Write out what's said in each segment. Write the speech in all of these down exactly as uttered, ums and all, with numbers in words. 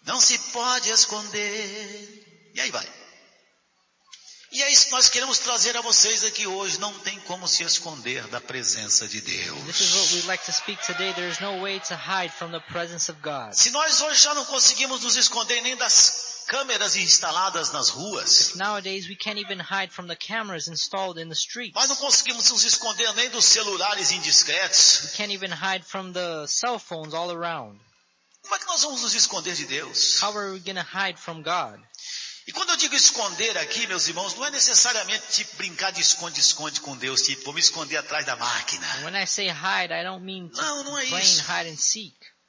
Não se pode esconder. E aí vai. E é isso que nós queremos trazer a vocês aqui hoje. Não tem como se esconder da presença de Deus. This is what we'd like to speak today. There is no way to hide from the presence of God. Se nós hoje já não conseguimos nos esconder nem das câmeras instaladas nas ruas, Nowadays we can't even hide from the cameras installed in the streets. nós não conseguimos nos esconder nem dos celulares indiscretos. We can't even hide from the cell phones all around. Como é que nós vamos nos esconder de Deus? How are we going to hide from God? E quando eu digo esconder aqui, meus irmãos, não é necessariamente tipo brincar de esconde-esconde com Deus, tipo, vou me esconder atrás da máquina. When I say hide, I don't mean to Não, não é plain isso. hide and seek.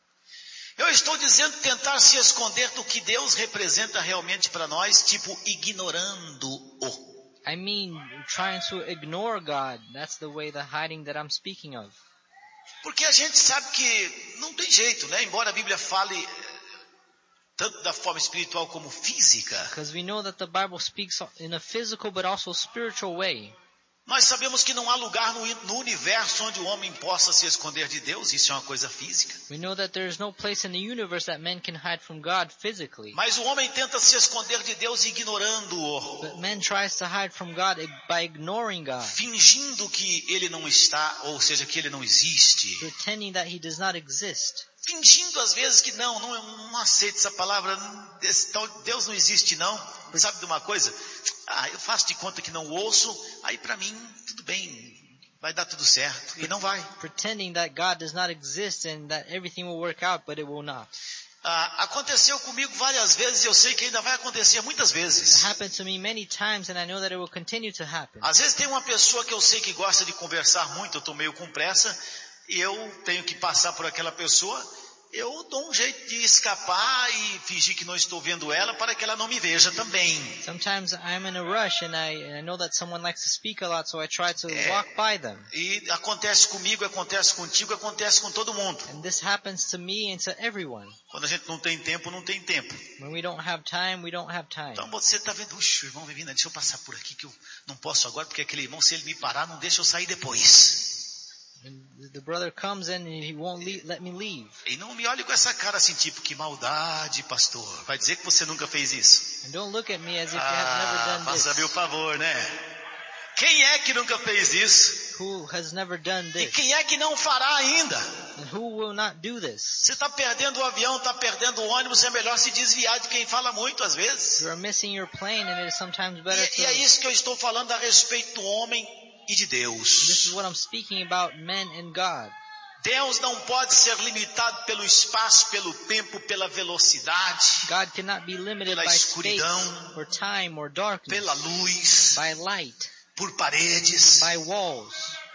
Eu estou dizendo tentar se esconder do que Deus representa realmente para nós, tipo, ignorando-o. I mean trying to ignore God. That's the way the hiding that I'm speaking of. Porque a gente sabe que não tem jeito, né? Embora a Bíblia fale tanto da forma espiritual como física, Because we know that the Bible speaks in a physical but also spiritual way. nós sabemos que não há lugar no, no universo onde o homem possa se esconder de Deus. Isso é uma coisa física. We know that there is no place in the universe that man can hide from God physically. Mas o homem tenta se esconder de Deus ignorando-o, But man tries to hide from God by ignoring God, fingindo que ele não está, ou seja, que ele não existe. pretending that he does not exist. Fingindo às vezes que não, não, não aceito essa palavra, esse tal Deus não existe não. Sabe de uma coisa? Ah, eu faço de conta que não ouço, aí para mim tudo bem, vai dar tudo certo. E não vai. Pretending that God does not exist and that everything will work out, but it will not. Ah, aconteceu comigo várias vezes e eu sei que ainda vai acontecer muitas vezes. It happened to me many times and I know that it will continue to happen. Às vezes tem uma pessoa que eu sei que gosta de conversar muito, eu estou meio com pressa, e eu tenho que passar por aquela pessoa, eu dou um jeito de escapar e fingir que não estou vendo ela para que ela não me veja também. Sometimes I'm in a rush and I, I know that someone likes to speak a lot, so I try to walk by them. E acontece comigo, acontece contigo, acontece com todo mundo. And this happens to me and to everyone. Quando a gente não tem tempo, não tem tempo. When we don't have time, we don't have time. Então você está vendo, uxa, irmão Vivina, deixa eu passar por aqui que eu não posso agora, porque aquele irmão, se ele me parar, não deixa eu sair depois. And the brother comes in and he won't le- let me leave. E não me olhe com essa cara assim, tipo, que maldade, pastor. Vai dizer que você nunca fez isso. And don't look at me as if you have never Ah, done faça-me o this. favor, né? Quem é que nunca fez isso? Who has never done E this? quem é que não fará ainda? And who will not do this? Você está perdendo o avião, está perdendo o ônibus, é melhor se desviar de quem fala muito às vezes. You are missing your plane and it is sometimes better E, e é to... isso que eu estou falando a respeito do homem e de This Deus. is what I'm speaking about, men and God. Deus não pode ser limitado pelo espaço, pelo tempo, pela velocidade, God cannot be limited Pela by space escuridão, or time or darkness, pela luz, by light, por paredes. by walls.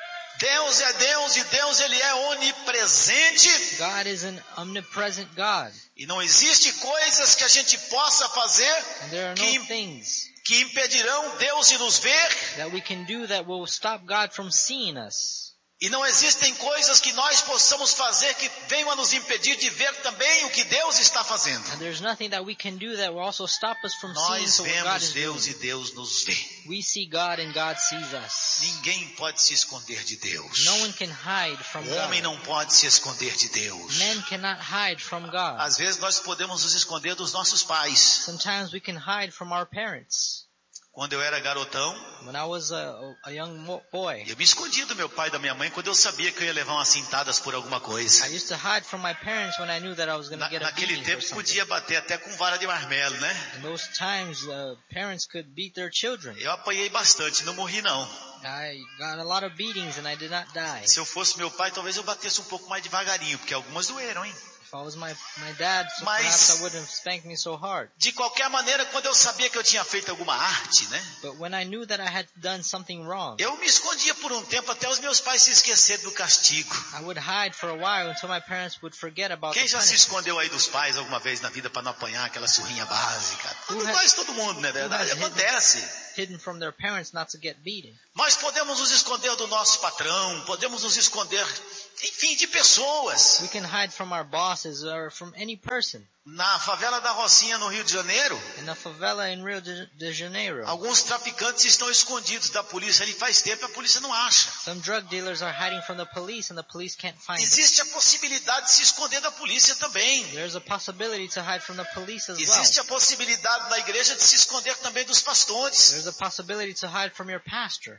Deus é Deus e Deus ele é onipresente. God is an omnipresent God. E não existe coisas que a gente possa fazer And there are que, no things que impedirão Deus de nos ver. that we can do that will stop God from seeing us. E não existem coisas que nós possamos fazer que venham a nos impedir de ver também o que Deus está fazendo. And there's nothing that we can do that will also stop us from seeing Nós what God vemos is Deus doing. e Deus nos vê. We see God and God sees us. Ninguém pode se esconder de Deus. No one can hide from O homem God. não pode se esconder de Deus. Men cannot hide from God. Às vezes nós podemos nos esconder dos nossos pais. Sometimes we can hide from our parents. Quando eu era garotão, When I was a, a young mo- boy, eu me escondia do meu pai e da minha mãe quando eu sabia que eu ia levar umas cintadas por alguma coisa. I used to hide from my parents when I knew that I was going to Na, get a naquele beating for tempo something. podia bater até com vara de marmelo, né? In those times, uh, parents could beat their children. Eu apanhei bastante, não morri não. I got a lot of beatings and I did not die. Se eu fosse meu pai, talvez eu batesse um pouco mais devagarinho, porque algumas doeram, hein? If I was my, my dad, so Mas- perhaps I wouldn't have spanked me so hard. De qualquer maneira, quando eu sabia que eu tinha feito alguma arte, né? But when I knew that I had done something wrong, Eu me escondia por um tempo até os meus pais se esquecerem do castigo. I would hide for a while until my parents would forget about Quem the já se punishment. escondeu aí dos pais alguma vez na vida para não apanhar aquela surrinha básica? Who has- Quase todo mundo, né? Verdade? has hidden- Acontece. Hidden from their parents not to get beaten. Nós podemos nos esconder do nosso patrão, podemos nos esconder, enfim, de pessoas. We can hide from our boss bosses or from any person. Na favela da Rocinha, no Rio de Janeiro, In the favela in Rio de, de Janeiro, alguns traficantes estão escondidos da polícia. Ali faz tempo e a polícia não acha. some drug dealers are hiding from the police and the police can't find them. Existe a possibilidade de se esconder da polícia também. There's a possibility to hide from the police as well. Existe a possibilidade na igreja de se esconder também dos pastores. There's a possibility to hide from your pastor.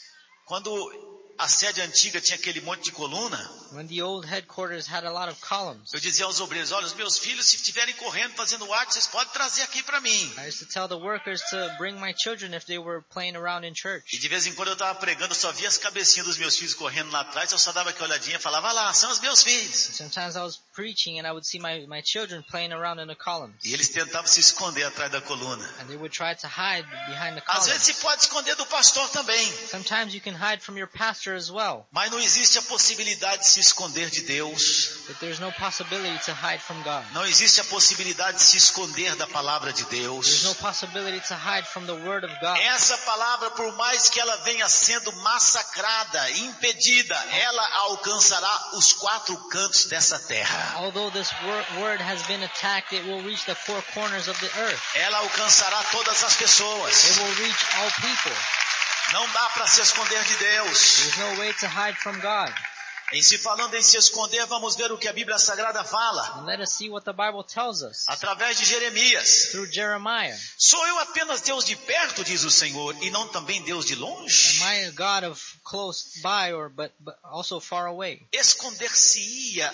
Quando a sede antiga tinha aquele monte de coluna, When the old headquarters had a lot of columns, eu dizia aos obreiros, olha, os meus filhos, se estiverem correndo, fazendo arte, vocês podem trazer aqui para mim. I used to tell the workers to bring my children if they were playing around in church. E de vez em quando eu estava pregando, eu só via as cabecinhas dos meus filhos correndo lá atrás, eu só dava aquela olhadinha e falava, lá, são os meus filhos. Sometimes I was preaching and I would see my, my children playing around in the columns. E eles tentavam se esconder atrás da coluna. And they would try to hide behind the Às vezes columns. se pode esconder do pastor também, Sometimes you can hide from your pastor as well. mas não existe a possibilidade de se esconder de Deus. But there's no possibility to hide from God. Não existe a possibilidade de se esconder da palavra de There's Deus. no possibility to hide from the word of God. Essa palavra, por mais que ela venha sendo massacrada, impedida, ela alcançará os quatro cantos dessa terra. Although this wor- word has been attacked, it will reach the four corners of the earth. Ela alcançará todas as It pessoas. will reach all people. Não dá para se esconder de Deus. There's no way to hide from God. Em se falando em se esconder, vamos ver o que a Bíblia Sagrada fala. And let us see what the Bible tells us Através de Jeremias. through Jeremiah. Sou eu apenas Deus de perto, diz o Senhor, e não também Deus de longe? Am I a God of close by or but, but also far away? Esconder-se-ia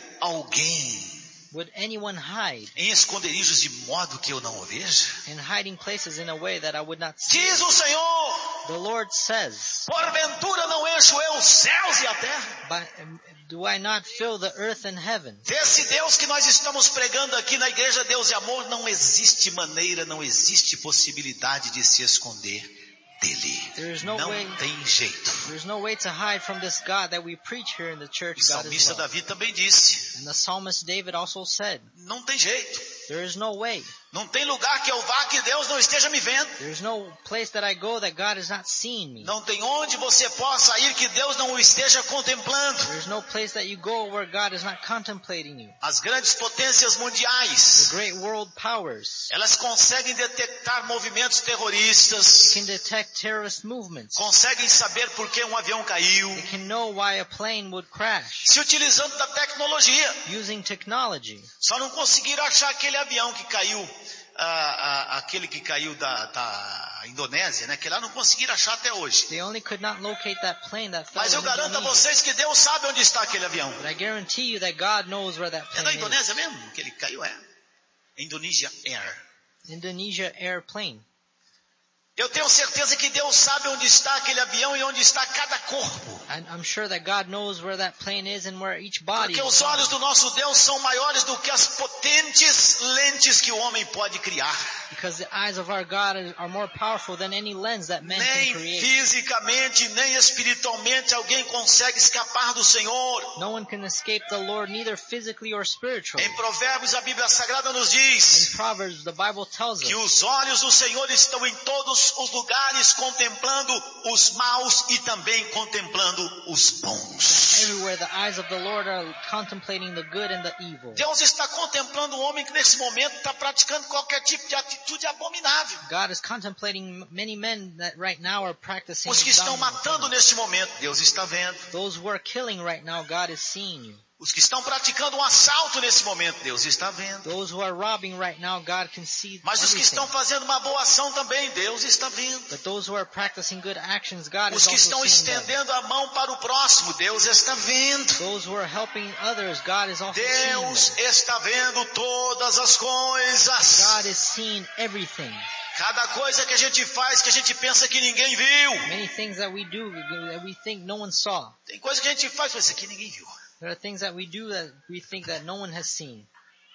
alguém Would anyone hide em esconderijos de modo que eu não o veja? in hiding places in a way that I would not see? Diz o Senhor, The Lord says, porventura não encho eu os céus e a terra? By, do I not fill the earth and heaven? Desse Deus que nós estamos pregando aqui na Igreja Deus e Amor, não existe maneira, não existe possibilidade de se esconder dele. There is no Não way- tem jeito. There's no way to hide from this God that we preach here in the church. O God is salmista love. Davi também disse, And the psalmist David also said, não tem jeito. there is no way. Não tem lugar que eu vá que Deus não esteja me vendo. There's no place that I go that God is not seeing me. Não tem onde você possa ir que Deus não o esteja contemplando. There's no place that you go where God is not contemplating you. As grandes potências The mundiais, great world powers elas conseguem detectar movimentos terroristas, can detect terrorist movements. conseguem saber por que um avião caiu, They can know why a plane would crash se utilizando da tecnologia. using technology. Só não conseguiram achar aquele avião que caiu, ah, ah, aquele que caiu da, da Indonésia, né? Que lá não conseguiram achar até hoje. They only could not locate that plane that fell Mas eu in garanto a Indonesia. vocês que Deus sabe onde está aquele avião. But I guarantee you that God knows where that É da plane is. Indonésia mesmo que ele caiu, é. Indonesia Air. Indonesia airplane. Eu tenho certeza que Deus sabe onde está aquele avião e onde está cada corpo. And I'm sure that God knows where that plane is and where each body Porque is. os olhos do nosso Deus são maiores do que as potentes lentes que o homem pode criar. Because the eyes of our God are- are more powerful than any lens that man Nem can create. fisicamente, nem espiritualmente alguém consegue escapar do Senhor. No one can escape the Lord, neither physically or spiritually. Em Provérbios, a Bíblia Sagrada nos In diz Proverbs, the Bible tells que us os olhos do Senhor estão em todos os lugares, contemplando os maus e também contemplando os bons. everywhere the eyes of the Lord are contemplating the good and the evil. Deus está contemplando o homem que nesse momento está praticando qualquer tipo de atitude abominável. God is contemplating many men that right now are practicing Os que estão abominable matando things. neste momento, Deus está vendo. Those who are killing right now, God is seeing you. Os que estão praticando um assalto nesse momento, Deus está vendo. Those who are robbing right now, God can see Mas os que everything. estão fazendo uma boa ação também, Deus está vendo. But those who are practicing good actions, God Os is que also estão seeing them. estendendo a mão para o próximo, Deus está vendo. Those who are helping others, God is also seeing Deus them. está vendo todas as coisas. God is seeing everything. Cada coisa que a gente faz que a gente pensa que ninguém viu. Many things that we do that we think no one saw. Tem coisa que a gente faz, mas isso aqui ninguém viu. There are things that we do that we think that no one has seen.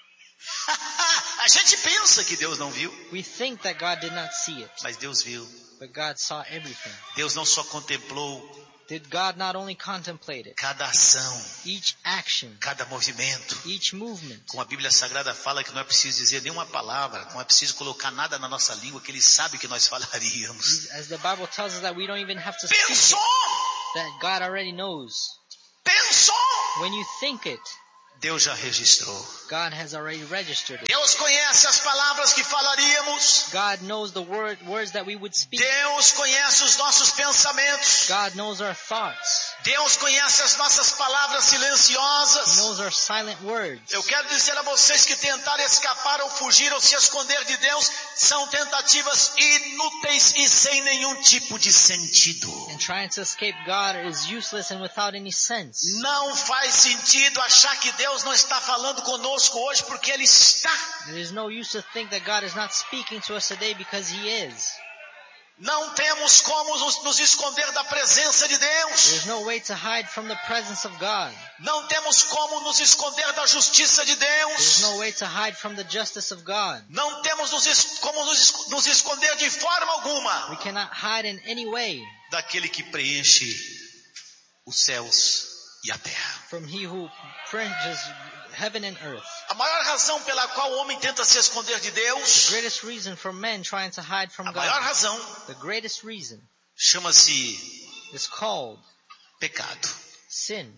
A gente pensa que Deus não viu, We think that God did not see it, mas Deus viu. but God saw everything. Deus não só contemplou Did God not only contemplate it? cada ação, Each action, cada movimento. each movement. Como a Bíblia Sagrada fala que não é preciso dizer nenhuma palavra, não é preciso colocar nada na nossa língua que Ele sabe que nós falaríamos. As the Bible tells us that we don't even have to speak Pensou! it, that God already knows. Pensou! When you think it, Deus já registrou. God has already registered it. Deus conhece as palavras que falaríamos. God knows the word, words that we would speak. Deus conhece os nossos pensamentos. God knows our thoughts. Deus conhece as nossas palavras He silenciosas. knows our silent words. Eu quero dizer a vocês que tentar escapar ou fugir ou se esconder de Deus são tentativas inúteis e sem nenhum tipo de sentido. And trying to escape God is useless and without any sense. Não faz sentido achar que Deus não está falando conosco hoje porque Ele está. There is no use to think that God is not speaking to us today because He is. Não temos como nos, nos esconder da presença de Deus. There is no way to hide from the presence of God. Não temos como nos esconder da justiça de There is Deus. no way to hide from the justice of God. Não temos nos es- como nos, es- nos esconder de forma alguma We cannot hide in any way daquele que preenche os céus e a terra. from He who fringes heaven and earth. A maior razão pela qual o homem tenta se esconder de The Deus, greatest reason for men trying to hide from a maior God, razão the greatest reason chama-se is called pecado. sin.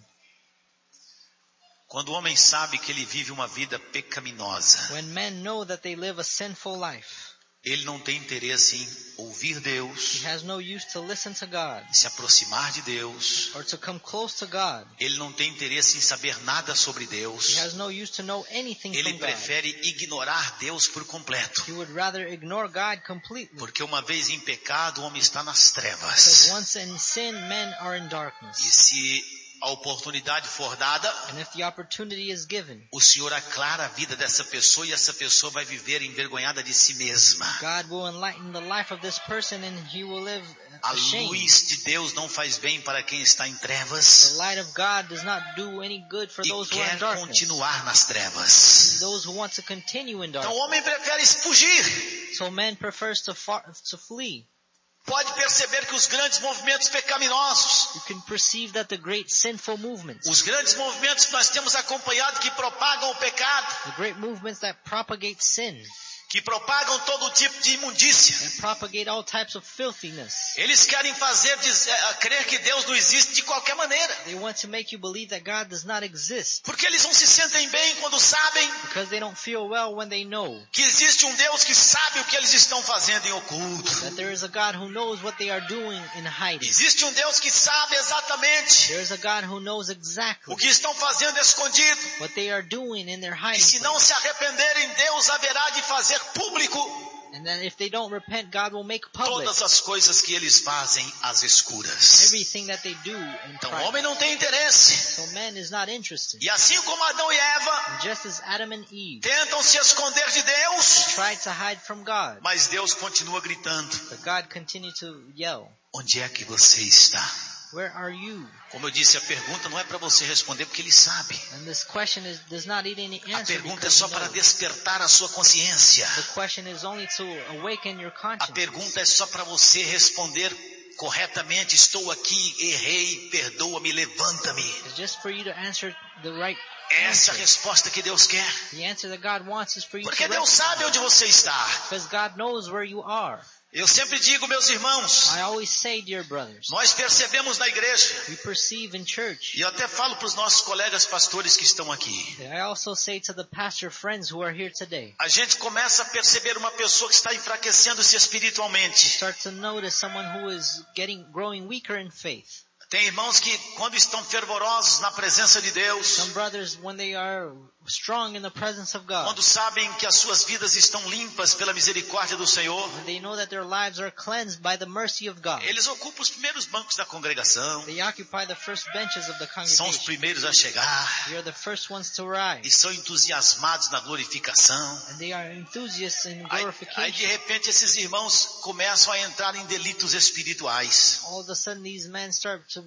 Quando o homem sabe que ele vive uma vida pecaminosa, When men know that they live a sinful life, ele não tem interesse em ouvir Deus, he has no use to listen to God em se aproximar de Deus. or to come close to God. Ele não tem interesse em saber nada sobre Deus. He has no use to know anything Ele from God. prefere ignorar Deus por completo. He would rather ignore God completely. Porque uma vez em pecado, o homem está nas Because trevas. once in sin, men are in E darkness. se a oportunidade for dada, And if the opportunity is given, o Senhor aclara a vida dessa pessoa e essa pessoa vai viver envergonhada de si mesma. God will enlighten the life of this person and he will live A ashamed. luz de Deus não faz bem para quem está em The trevas light of God does not do any good for e those who are in quer darkness. continuar nas trevas. Those who want to continue in Então darkness. o homem prefere fugir. So man prefers to far, to flee. Pode perceber que os grandes movimentos pecaminosos, You can perceive that the great sinful movements, os grandes movimentos que nós temos acompanhado que propagam o pecado, the great movements that propagate sin que propagam todo tipo de imundícia, and propagate all types of filthiness. eles querem fazer dizer, crer que Deus não existe de qualquer maneira. They want to make you believe that God does not exist Porque eles não se sentem bem quando sabem because they don't feel well when they know que existe um Deus que sabe o que eles estão fazendo em oculto. that there is a God who knows what they are doing in hiding. Existe um Deus que sabe exatamente There is a God who knows exactly o que estão fazendo escondido. what they are doing in their E hiding se não place. se arrependerem, Deus haverá de fazer público And then if they don't repent, God will make public todas as coisas que eles fazem às escuras. everything that they do in Então o private. homem não tem interesse. So man is not interested. E assim como Adão e Eva And just as Adam and Eve, tentam se esconder de they Deus, tried to hide from God, mas Deus continua gritando: but God continued to yell, onde é que você está? where are you? Como eu disse, a pergunta não é para você responder porque ele sabe. And this question is, does not need any A answer pergunta é because só he para knows. despertar a sua consciência. The question is only to awaken your A conscience. pergunta é só para você responder corretamente: estou aqui, errei, perdoa-me, levanta-me. It's just for you to answer the right Essa é a answer. resposta que Deus quer. The answer that God wants is for you Porque to Deus recognize. sabe onde você está. Because God knows where you are. Eu sempre digo, meus irmãos, I always say, dear brothers, nós percebemos na igreja, we perceive in church. e eu até falo para os nossos colegas pastores que estão aqui, I also say to the pastor friends who are here today, a gente começa a perceber uma pessoa que está enfraquecendo-se espiritualmente. start to notice someone who is getting, growing weaker in faith. Tem irmãos que, quando estão fervorosos na presença de Deus, Some brothers, when they are strong in the presence of God, quando sabem que as suas vidas estão limpas pela misericórdia do Senhor, when they know that their lives are cleansed by the mercy of God, eles ocupam os primeiros bancos da congregação, they occupy the first benches of the são os congregation. primeiros a chegar, They are the first ones to e rise. são entusiasmados na glorificação. And they are enthusiasts in Aí, aí de glorification. repente esses irmãos começam a entrar em delitos espirituais. All of a sudden these men start to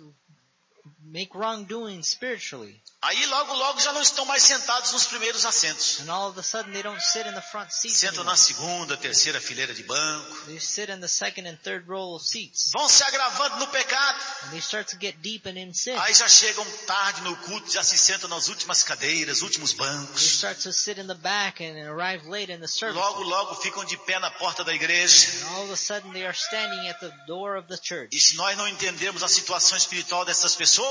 make wrongdoing spiritually. Aí logo logo já não estão mais sentados nos primeiros assentos. And all of a sudden they don't sit in the front seats Sentam anymore. na segunda, terceira fileira de banco. They sit in the second and third row of seats. Vão se agravando no pecado. And they start to get deepened in sin. Aí já chegam tarde no culto, já se sentam nas últimas cadeiras, últimos They bancos. start to sit in the back and arrive late in the service. Logo logo ficam de pé na porta da igreja. And all of a sudden they are standing at the door of the church. E se nós não entendermos a situação espiritual dessas pessoas,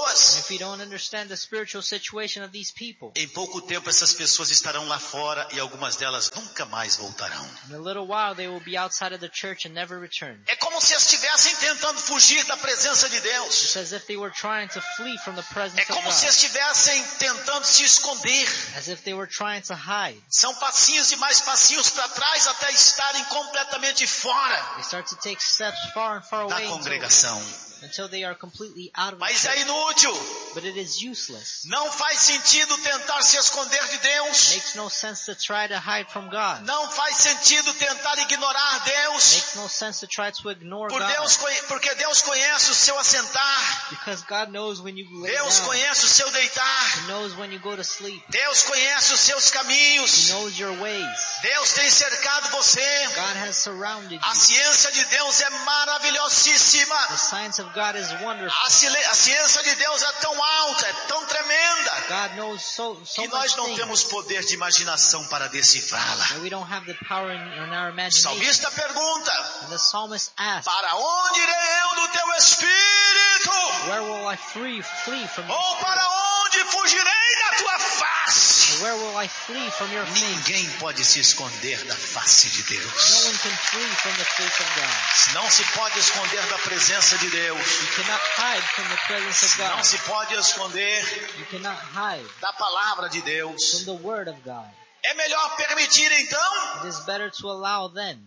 pessoas, And if you don't understand the spiritual situation of these people, em pouco tempo essas pessoas estarão lá fora e algumas delas nunca mais voltarão. in a little while they will be outside of the church and never return. É como se estivessem tentando fugir da presença de Deus. It's as if they were trying to flee from the presence É of como se God. estivessem tentando se esconder. As if they were trying to hide. São passinhos e mais passinhos para trás até estarem completamente fora They start to take steps far and far da away until, congregação. until they are completely out of the Mas é church. inútil. But it is useless. Não faz sentido tentar se esconder de Deus. Makes no sense to try to hide from God. Não faz sentido tentar ignorar Deus. Makes no sense to try to ignore Por God. Deus, porque Deus conhece o seu assentar. Because God knows when you lay Deus down. conhece o seu deitar. He knows when you go to sleep. Deus conhece os seus He caminhos. knows your ways. Deus tem cercado você. God has surrounded A you. ciência de Deus é maravilhosíssima. The science of God is wonderful. A, cile- a ciência de Deus é tão alta, é tão tremenda, God knows so, so que much nós não things temos poder de imaginação para decifrá-la. that we don't have the power in, in our O imagination. salmista pergunta: And the psalmist asks, para onde irei eu do teu espírito? where will I free, flee from your Ou para spirit? onde fugirei da tua face? Or where will I flee from your face? Ninguém pode se esconder da face de No Deus. one can flee from the face of God. Não se pode esconder da presença de Deus. You cannot hide from the presence of Não God. se pode esconder You cannot hide da palavra de from Deus. the word of God. É melhor permitir então It is better to allow then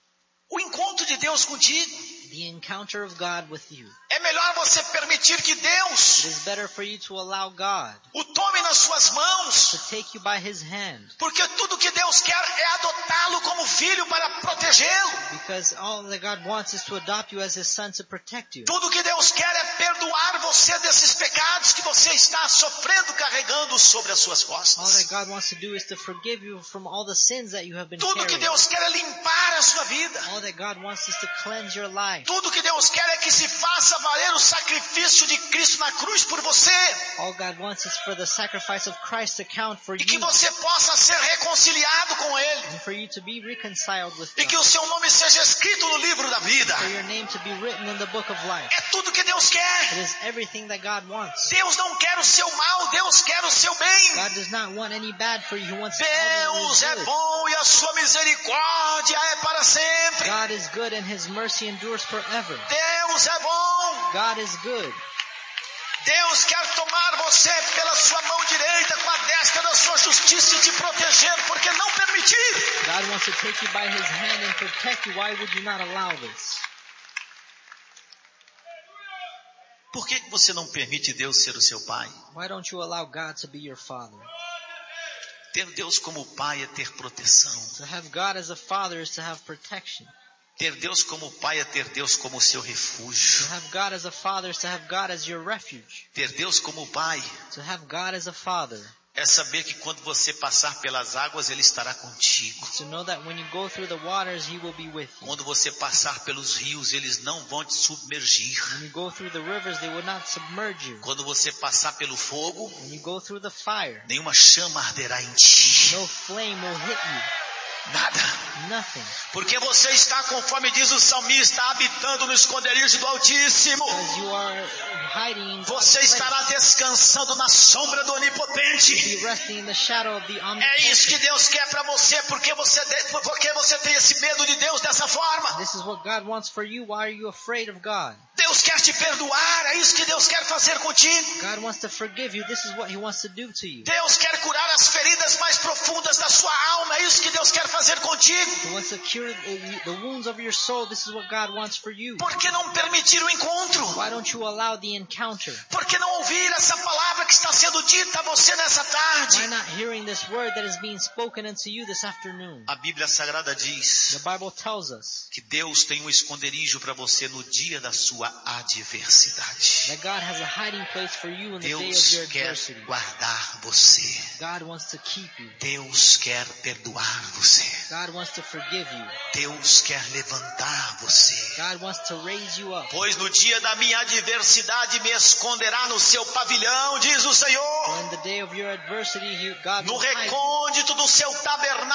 o encontro de Deus contigo. the encounter of God with you. É melhor você permitir que It Deus is better for you to allow God o tome nas suas mãos. to take you by his hand. Porque tudo que Deus quer é adotá-lo como filho para protegê-lo. Because all that God wants is to adopt you as his son to protect you. Tudo que Deus quer é perdoar você desses pecados que você está sofrendo, carregando sobre as suas All costas. that God wants to do is to forgive you from all the sins that you have been Tudo que carrying. Deus quer é limpar a sua vida. All that God wants is to cleanse your life. Tudo que Deus quer é que se faça valer o sacrifício de Cristo na cruz por você. All God wants is for the sacrifice of Christ to count for E que you você possa ser reconciliado com Ele. and for you to be reconciled with E que o God. seu nome seja escrito no livro da vida. For your name to be written in the book of life. É tudo que Deus quer. It is everything that God wants. Deus não quer o seu mal, Deus quer o seu bem. God does not want any bad for you. He wants all that Deus is é good. bom e a sua misericórdia é para sempre. God is good and his mercy endures forever. Deus é bom. God is good. Deus quer tomar você pela sua mão direita com a destra da sua justiça e te proteger, porque não permitir. God wants to take you by his hand and protect you. Why would you not allow this? Por que você não permite Deus ser o seu pai? Why don't you allow God to be your father? Ter Deus como pai é ter proteção. To have God as a father is to have protection. Ter Deus como pai é ter Deus como seu refúgio. To have God as a father is to have God as your refuge. Ter Deus como pai To have God as a father é saber que quando você passar pelas águas, Ele estará contigo. is to know that when you go through the waters, he will be with you. Quando você passar pelos rios, eles não vão te submergir. When you go through the rivers, they will not submerge you. Quando você passar pelo fogo, When you go through the fire, nenhuma chama arderá em ti. no flame will hit you. Nada. Nothing. Porque você está, conforme diz o salmista, habitando no esconderijo do Altíssimo. Because you are hiding in God's Você place. estará descansando na sombra do Onipotente. Be resting in the shadow of the É isso que omnipotent. Deus quer para você, porque você, porque você tem esse medo de Deus dessa forma. This is what God wants for you. Why are you afraid of God? Deus quer te perdoar, é isso que Deus quer fazer contigo. God wants to forgive you. This is what he wants to do to you. Deus quer curar as feridas mais profundas da sua alma, é isso que Deus quer fazer contigo. He wants to cure the the wounds of your soul. This is what God wants for you. Por que não permitir o encontro? Why don't you allow the encounter? Por que não ouvir essa palavra que está sendo dita a você nessa tarde? Why not hearing this word that is being spoken unto you this afternoon? A Bíblia Sagrada diz The Bible tells us que Deus tem um esconderijo para você no dia da sua adversidade. that God has a hiding place for you in the day of Deus your quer adversity. guardar você. God wants to keep you. Deus quer perdoar você. God wants to forgive you. Deus quer levantar você. God wants to raise you up. Pois no dia da minha adversidade me esconderá no seu pavilhão, diz o For Senhor. in the day of your adversity, you, God No will hide you. recôndito do seu tabernáculo me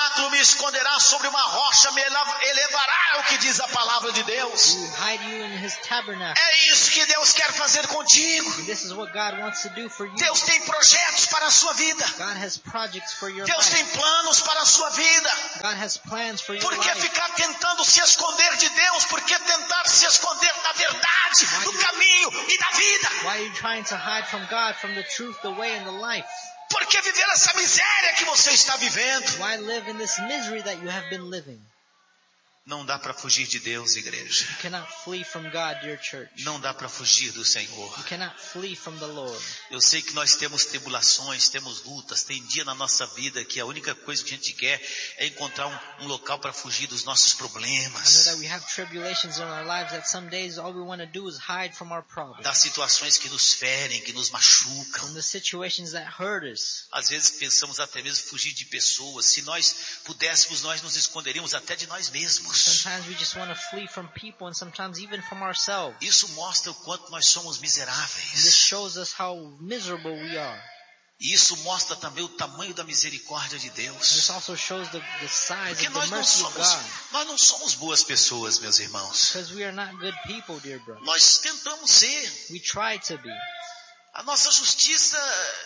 esconderá sobre uma rocha, me elevará, é o que diz a palavra de Deus. He will hide you in his tabernacle. É isso que Deus quer fazer contigo. And this is what God wants to do for you. Deus tem projetos para a sua vida. God has projects for your Deus life. tem planos para a sua vida. God has plans for your Por que life. ficar tentando se esconder de Deus? Por que tentar se esconder da verdade, do caminho e da vida? Why are you trying to hide from God, from the truth, the way, and the life? Por que viver essa miséria que você está vivendo? Why live in this misery that you have been living? Não dá para fugir de Deus, igreja. You cannot flee from God, dear church. Não dá para fugir do Senhor. You cannot flee from the Lord. Eu sei que nós temos tribulações, temos lutas, tem dia na nossa vida que a única coisa que a gente quer é encontrar um, um local para fugir dos nossos I know problemas. that we have tribulations in our lives that some days all we want to do is hide from our problems. Das situações que nos ferem, que nos machucam. From the situations that hurt us. Às vezes pensamos até mesmo fugir de pessoas. Se nós pudéssemos, nós nos esconderíamos até de nós mesmos. Sometimes we just want to flee from people and sometimes even from ourselves. Isso mostra o quanto nós somos And this miseráveis. shows us how miserable we are. E isso mostra também o tamanho da misericórdia de This Deus. also shows the, the size Porque of the nós não mercy of somos, God. nós não somos boas pessoas, meus irmãos. Because we are not good people, dear brother. Nós tentamos ser. We try to be. A nossa justiça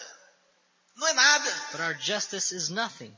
não é nada. But our justice is nothing.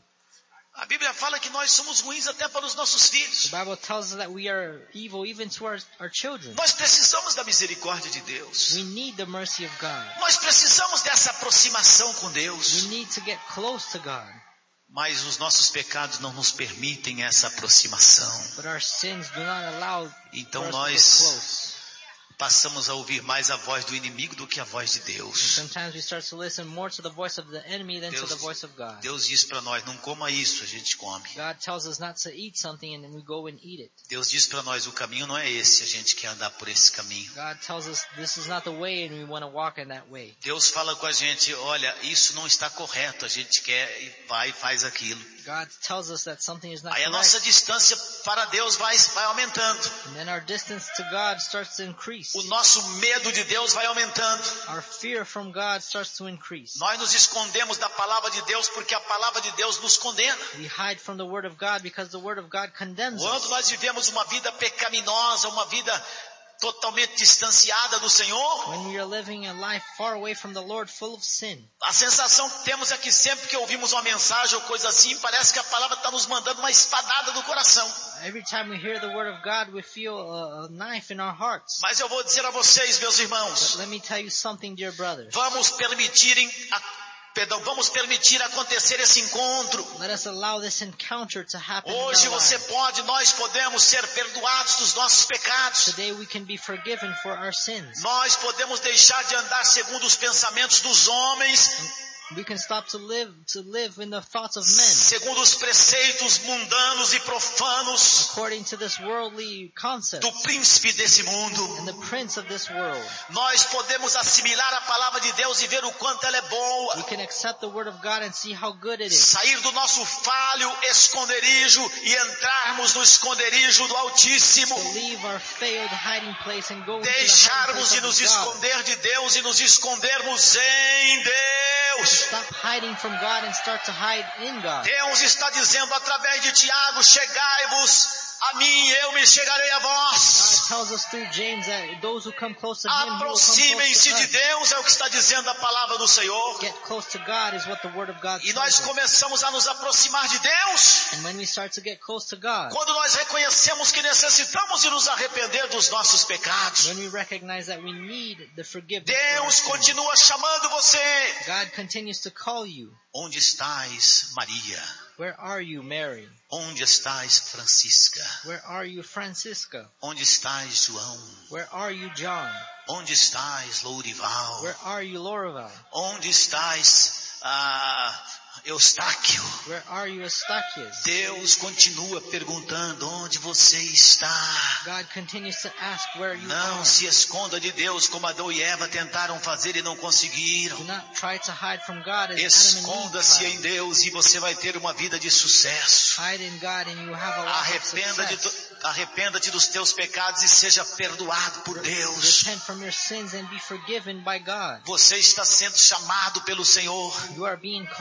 A Bíblia fala que nós somos ruins até para os nossos filhos. The Bible tells us that we are evil even to our, our children. Nós precisamos da misericórdia de Deus. We need the mercy of God. Nós precisamos dessa aproximação com We Deus. need to get close to God. Mas os nossos pecados não nos permitem essa aproximação. But our sins do not allow Então for us to get nós close. passamos a ouvir mais a voz do inimigo do que a voz de And Deus. sometimes we start to listen more to the voice of the enemy than to Deus, the voice of God. Deus diz para nós, não coma isso, a gente come. God tells us not to eat something and then we go and eat it. Deus diz para nós, o caminho não é esse, a gente quer andar por esse caminho. God tells us this is not the way and we want to walk in that way. Deus fala com a gente, olha, isso não está correto, a gente quer e vai e faz aquilo. God tells us that something is not Aí a correct. nossa distância para Deus vai, vai aumentando. And then our distance to God starts to increase. O nosso medo de Deus vai aumentando. Our fear from God starts to increase. Nós nos escondemos da palavra de Deus porque a palavra de Deus nos condena. We hide from the Word of God because the Word of God condemns Quando us. nós vivemos uma vida pecaminosa, uma vida totalmente distanciada do Senhor, When we are living a life far away from the Lord, full of sin, a sensação que temos é que sempre que ouvimos uma mensagem ou coisa assim, parece que a palavra está nos mandando uma espadada do coração. every time we hear the Word of God, we feel a, a knife in our hearts. Mas eu vou dizer a vocês, meus But irmãos, let me tell you something, dear brothers. vamos permitirem, a, perdão, vamos permitir acontecer esse encontro. Let us allow this encounter to happen in Hoje our você lives. pode, nós podemos ser perdoados dos nossos pecados. Today we can be forgiven for our sins. Nós podemos deixar de andar segundo os pensamentos dos homens, We can stop to live to live in the thoughts of men, segundo os preceitos mundanos e profanos according to this worldly concept do príncipe desse mundo. and the prince of this world. Nós podemos assimilar a palavra de Deus e ver o quanto ela é We boa. can accept the Word of God and see how good it is. Sair do nosso falho esconderijo e entrarmos no esconderijo do Altíssimo. To leave our failed hiding place and go into the hiding Deixarmos place de of nos God. esconder de Deus e nos escondermos em Deus. Stop hiding from God and start to hide in God. Deus está dizendo através de Tiago, chegai-vos a mim, eu me chegarei a God vós. tells us through James that those who come close to Him, He will come close Aproximem-se to de us. Deus, é o que está dizendo a palavra do Senhor. Get close to God is what the Word of God E nós tells us. começamos a nos aproximar de Deus And when we start to get close to God, quando nós reconhecemos que necessitamos de nos arrepender dos nossos pecados. when we recognize that we need the forgiveness for our Deus sins, continua chamando você. God continues to call you. Onde estás, Maria? Where are you, Mary? Onde estás, Francisca? Where are you, Francisca? Onde estás, João? Where are you, John? Onde estás, Lourival? Where are you, Lorival? Onde estás, ah, Eustáquio? Where are you, Eustachius? Deus continua perguntando onde você está. God continues to ask where you Não are. se esconda de Deus como Adão e Eva tentaram fazer e não conseguiram. Do not try to hide from God as Adam and Eve Esconda-se tried. em Deus e você vai ter uma vida de sucesso. Hide in God and you have a lot of Arrependa de success. tu- Arrependa-te dos teus pecados e seja perdoado por Deus. Repent from your sins and be forgiven by God. Você está sendo chamado pelo Senhor. You are being called by the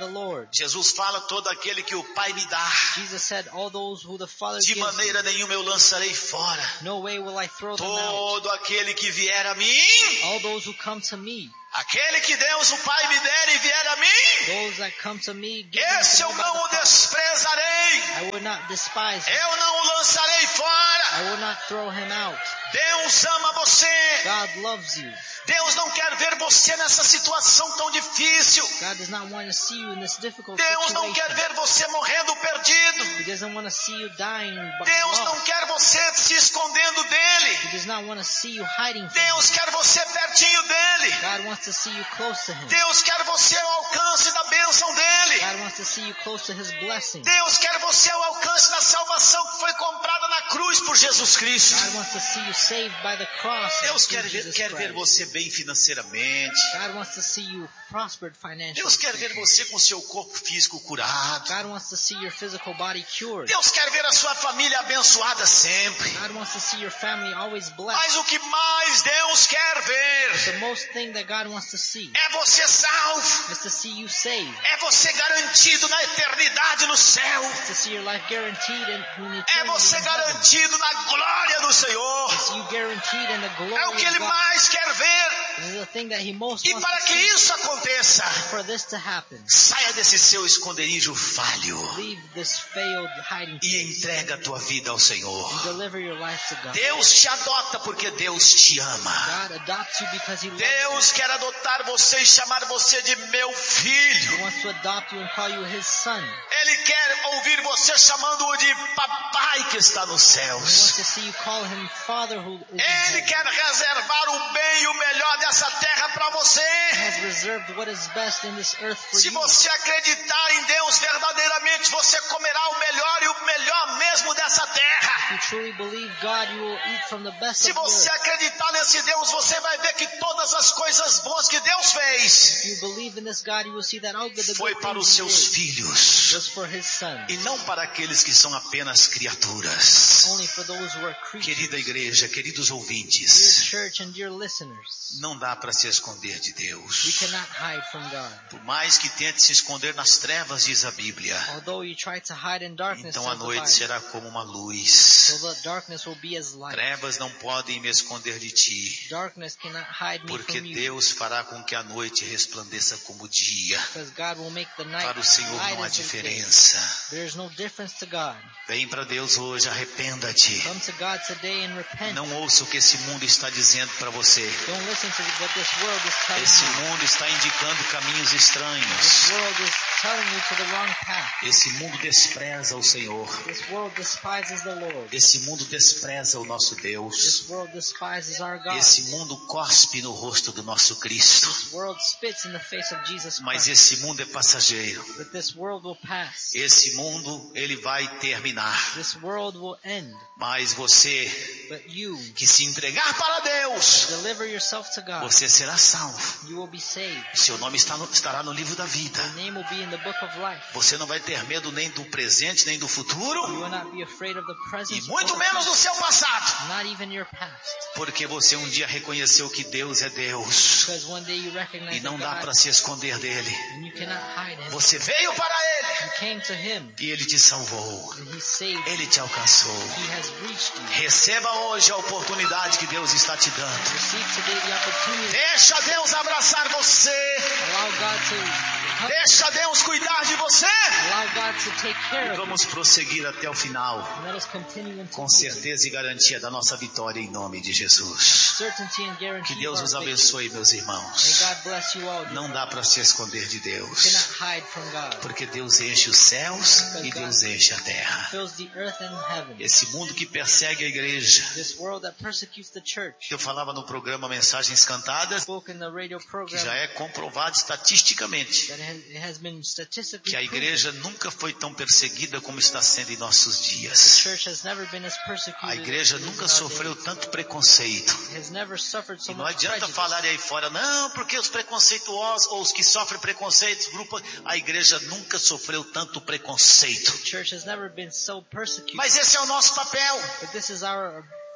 the Lord. Jesus fala, todo aquele que o Pai me dá, Jesus said, all those who the Father de gives me, maneira nenhuma eu lançarei fora. no way will I throw them out. Todo aquele que vier a mim, All those who come to me, aquele que Deus o Pai me der e vier a mim, those that come to me, give them esse to eu me by não the o Father. desprezarei. I will not despise him. Eu não o lançarei fora. I will not throw him out. Deus ama você. God loves you. Deus não quer ver você nessa situação tão difícil. God does not want to see you in this difficult Deus não quer situation. ver você morrendo perdido. He doesn't want to see you dying by Deus lost. não quer você se escondendo He dele. does not want to see you hiding from Deus him. quer você pertinho dele. God wants to see you close to him. Deus quer você ao alcance da bênção dele. God wants to see you close to his blessing. Deus quer você ao alcance da salvação que foi comprada na cruz por Jesus Cristo. God wants to see you saved by the cross. Deus through quer ver, Jesus quer ver Christ. você bem financeiramente. God wants to see you prospered financially. Deus quer ver você com seu corpo físico curado. God wants to see your physical body cured. Deus quer ver a sua família abençoada sempre. God wants to see your family always blessed. Mas o que mais Deus quer ver The most thing that God wants to see é você salvo. is to see you saved. É você garantido na eternidade no céu. To see your life guaranteed in, in eternity É você in heaven. garantido na glória do Senhor. To see you guaranteed in the glory É o que of Ele God. mais quer ver. This is the thing that he most E wants para to que see. isso aconteça, For this to happen, saia desse seu esconderijo falho leave this failed hiding e place entrega a tua vida ao Senhor. and deliver your life to God. Deus te adota porque Deus te ama. God adopts you because he loves Deus quer adotar você e chamar você de meu you. He filho. wants to adopt you and call you his son. Ele quer ouvir você chamando-o de papai que está nos He wants céus. to see you call him Father who is in Ele heaven. quer reservar o bem e o melhor dessa terra para He você. has reserved what is best in this earth for Se you. você acreditar em Deus verdadeiramente, você comerá o melhor e o melhor mesmo dessa terra. If you truly believe God, you will eat from the best Se of the você earth. acreditar nesse Deus, você vai ver que todas as coisas boas que Deus fez If you believe in this God, you will see that all the foi good para os things seus he did filhos was for his son, e não para aqueles que são apenas criaturas. only for those who are creatures. Querida igreja, queridos Dear ouvintes, church and dear listeners, não dá para se esconder de we Deus. cannot hide from God. Por mais que tente se esconder nas trevas, diz a Bíblia, Although you try to hide in darkness, então a says the noite Bible, será como uma luz. so the darkness will be as light. Trevas não podem me esconder de ti, Darkness cannot hide me porque from you, Deus fará com que a noite resplandeça como dia. because God will make the night Para o Senhor light não há as the day. diferença. There is no difference to God. Vem para Deus hoje, arrependa-te. Come to God today and repent. Não ouça o que esse mundo está dizendo para você. Don't listen to what this world is telling Esse you. mundo está indicando caminhos This estranhos. world is telling you to the wrong path. Esse mundo despreza o Senhor. This world despises the Lord. Esse mundo despreza o nosso Deus. This world despises our God. Esse mundo cospe no rosto do nosso Cristo. This world spits in the face of Jesus Mas Christ. esse mundo é passageiro. But this world will pass. Esse mundo, ele vai terminar. This world will end. Mas você But you que se entregar para Deus, deliver yourself to God. você será salvo. You will be saved. Seu nome está no, estará no livro da vida. Your name will be in the book of life. Você não vai ter medo nem do presente, nem do You futuro, will not be afraid of the e present or muito the menos do future, seu passado. not even your past. Porque você um dia reconheceu que Deus é Deus. Because one day you recognize E não that dá God, para se esconder dele. and you cannot hide him. Você veio para ele You came to him e ele te salvou. and he saved you. Ele te alcançou. He has reached you. Receba hoje a oportunidade que Deus está te dando. Receive today the opportunity. Deixa Deus abraçar você. Allow God to help Deixa Deus cuidar de você. you. Allow God to take care E of you. vamos prosseguir até o final, And let us continue into com certeza e garantia da nossa vitória em nome de Jesus. certainty and guarantee Que Deus of os our victory. abençoe, meus May irmãos. God bless you all. Não dá para se esconder de You Deus, cannot hide from God. porque Deus enche os céus e Deus enche a terra. Fills the earth and heaven. Esse mundo que persegue a igreja. This world that persecutes the church. Eu falava no programa Mensagens Cantadas, Spoke in the radio que program já é comprovado estatisticamente that it has, it has been statistically que a proven. igreja nunca foi tão perseguida como está sendo em nossos The dias. church has never been as persecuted. A igreja as it is nunca nowadays. sofreu tanto preconceito. It has never suffered so E não much adianta prejudice. falar aí fora, não, porque os preconceituosos ou os que sofrem preconceitos, grupos, a igreja nunca sofreu tanto preconceito. The church has never been so persecuted. Mas esse é o nosso papel. But this is our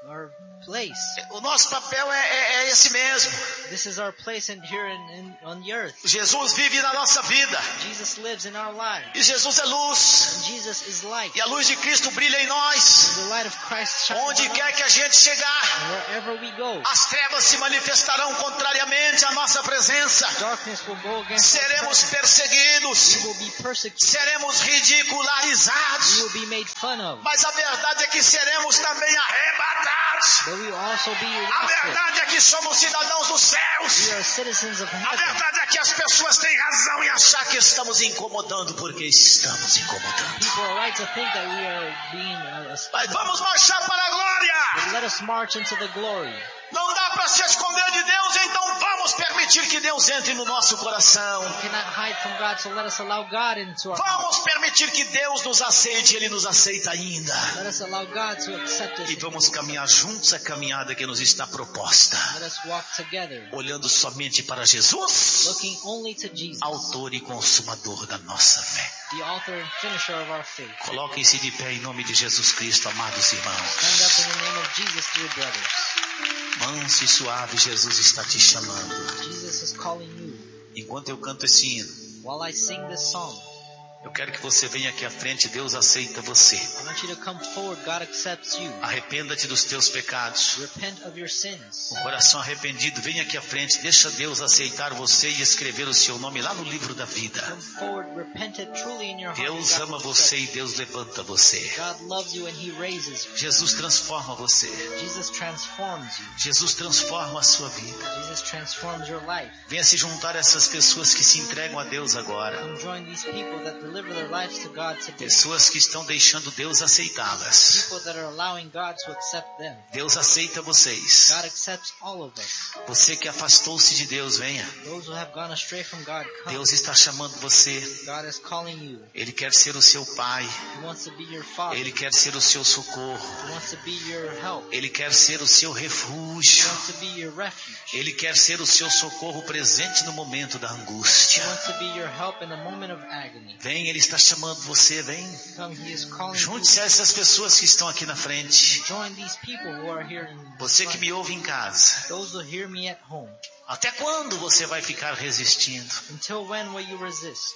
our place. O nosso papel é, é, é esse mesmo. This is our place in, here in, in, on the earth. Jesus vive na nossa vida. Jesus lives in our lives. E Jesus é luz. And Jesus is light. E a luz de Cristo brilha em nós. And the light of Christ shines Onde on quer us. que a gente chegar, And wherever we go, as trevas se manifestarão contrariamente à nossa presença. darkness will go against Seremos us. perseguidos. We will be persecuted. Seremos ridicularizados. We will be made fun of. Mas a verdade é que seremos também arrebatados. But we will also be A raptured. verdade é que somos cidadãos dos céus. We are citizens of A heaven. verdade é que as pessoas têm razão em achar que estamos incomodando, porque estamos incomodando. People are right to think that we are being uh, Mas vamos marchar para a glória. but let us march into the glory. Não dá para se esconder de Deus, então vamos permitir que Deus entre no nosso coração. We cannot hide from God, so let us allow God into our heart. Vamos permitir que Deus nos aceite, Ele nos aceita ainda. Let us allow God to accept us. E vamos caminhar juntos a caminhada que nos está proposta. Let us walk together, Olhando somente para Jesus, looking only to Jesus, autor e consumador da nossa fé. the author and finisher of our faith. Coloquem-se de pé em nome de Jesus Cristo, amados irmãos. Stand up in the name of Jesus, dear brothers. Manso e suave, Jesus está te chamando. Jesus is calling you. Enquanto eu canto esse hino, While I sing this song, eu quero que você venha aqui à frente. Deus aceita você. I want you to come forward. God accepts you. Arrependa-te dos teus pecados. Repent of your sins. Com o coração arrependido, venha aqui à frente. Deixa Deus aceitar você e escrever o seu nome lá no livro da vida. Come forward, repent it truly in your heart. Deus God ama will você accept e Deus levanta você. you. God loves you and He raises you. Jesus transforma você. Jesus transforms you. Jesus transforma a sua vida. Jesus transforms your life. Venha se juntar a essas pessoas que se entregam a Deus agora. Come join these people that deliver their lives to God today. Pessoas que estão deixando Deus aceitá-las. People that are allowing God to accept them. Deus aceita vocês. God accepts all of us. Você que afastou-se de Deus, venha. Those who have gone astray from God, come. Deus está chamando você. God is calling you. Ele quer ser o seu pai. He wants to be your father. Ele quer ser o seu socorro. He wants to be your help. Ele quer ser o seu He refúgio. wants to be your refuge. Ele quer ser o seu socorro presente no momento da He angústia. wants to be your help in the moment of agony. Vem, Ele está chamando você, vem. Come, He is calling Junte-se a essas pessoas que estão aqui na frente. you. Join these people who are here in Você que front. me ouve em casa. Those who hear me at home. Até quando você vai ficar resistindo? Until when will you resist?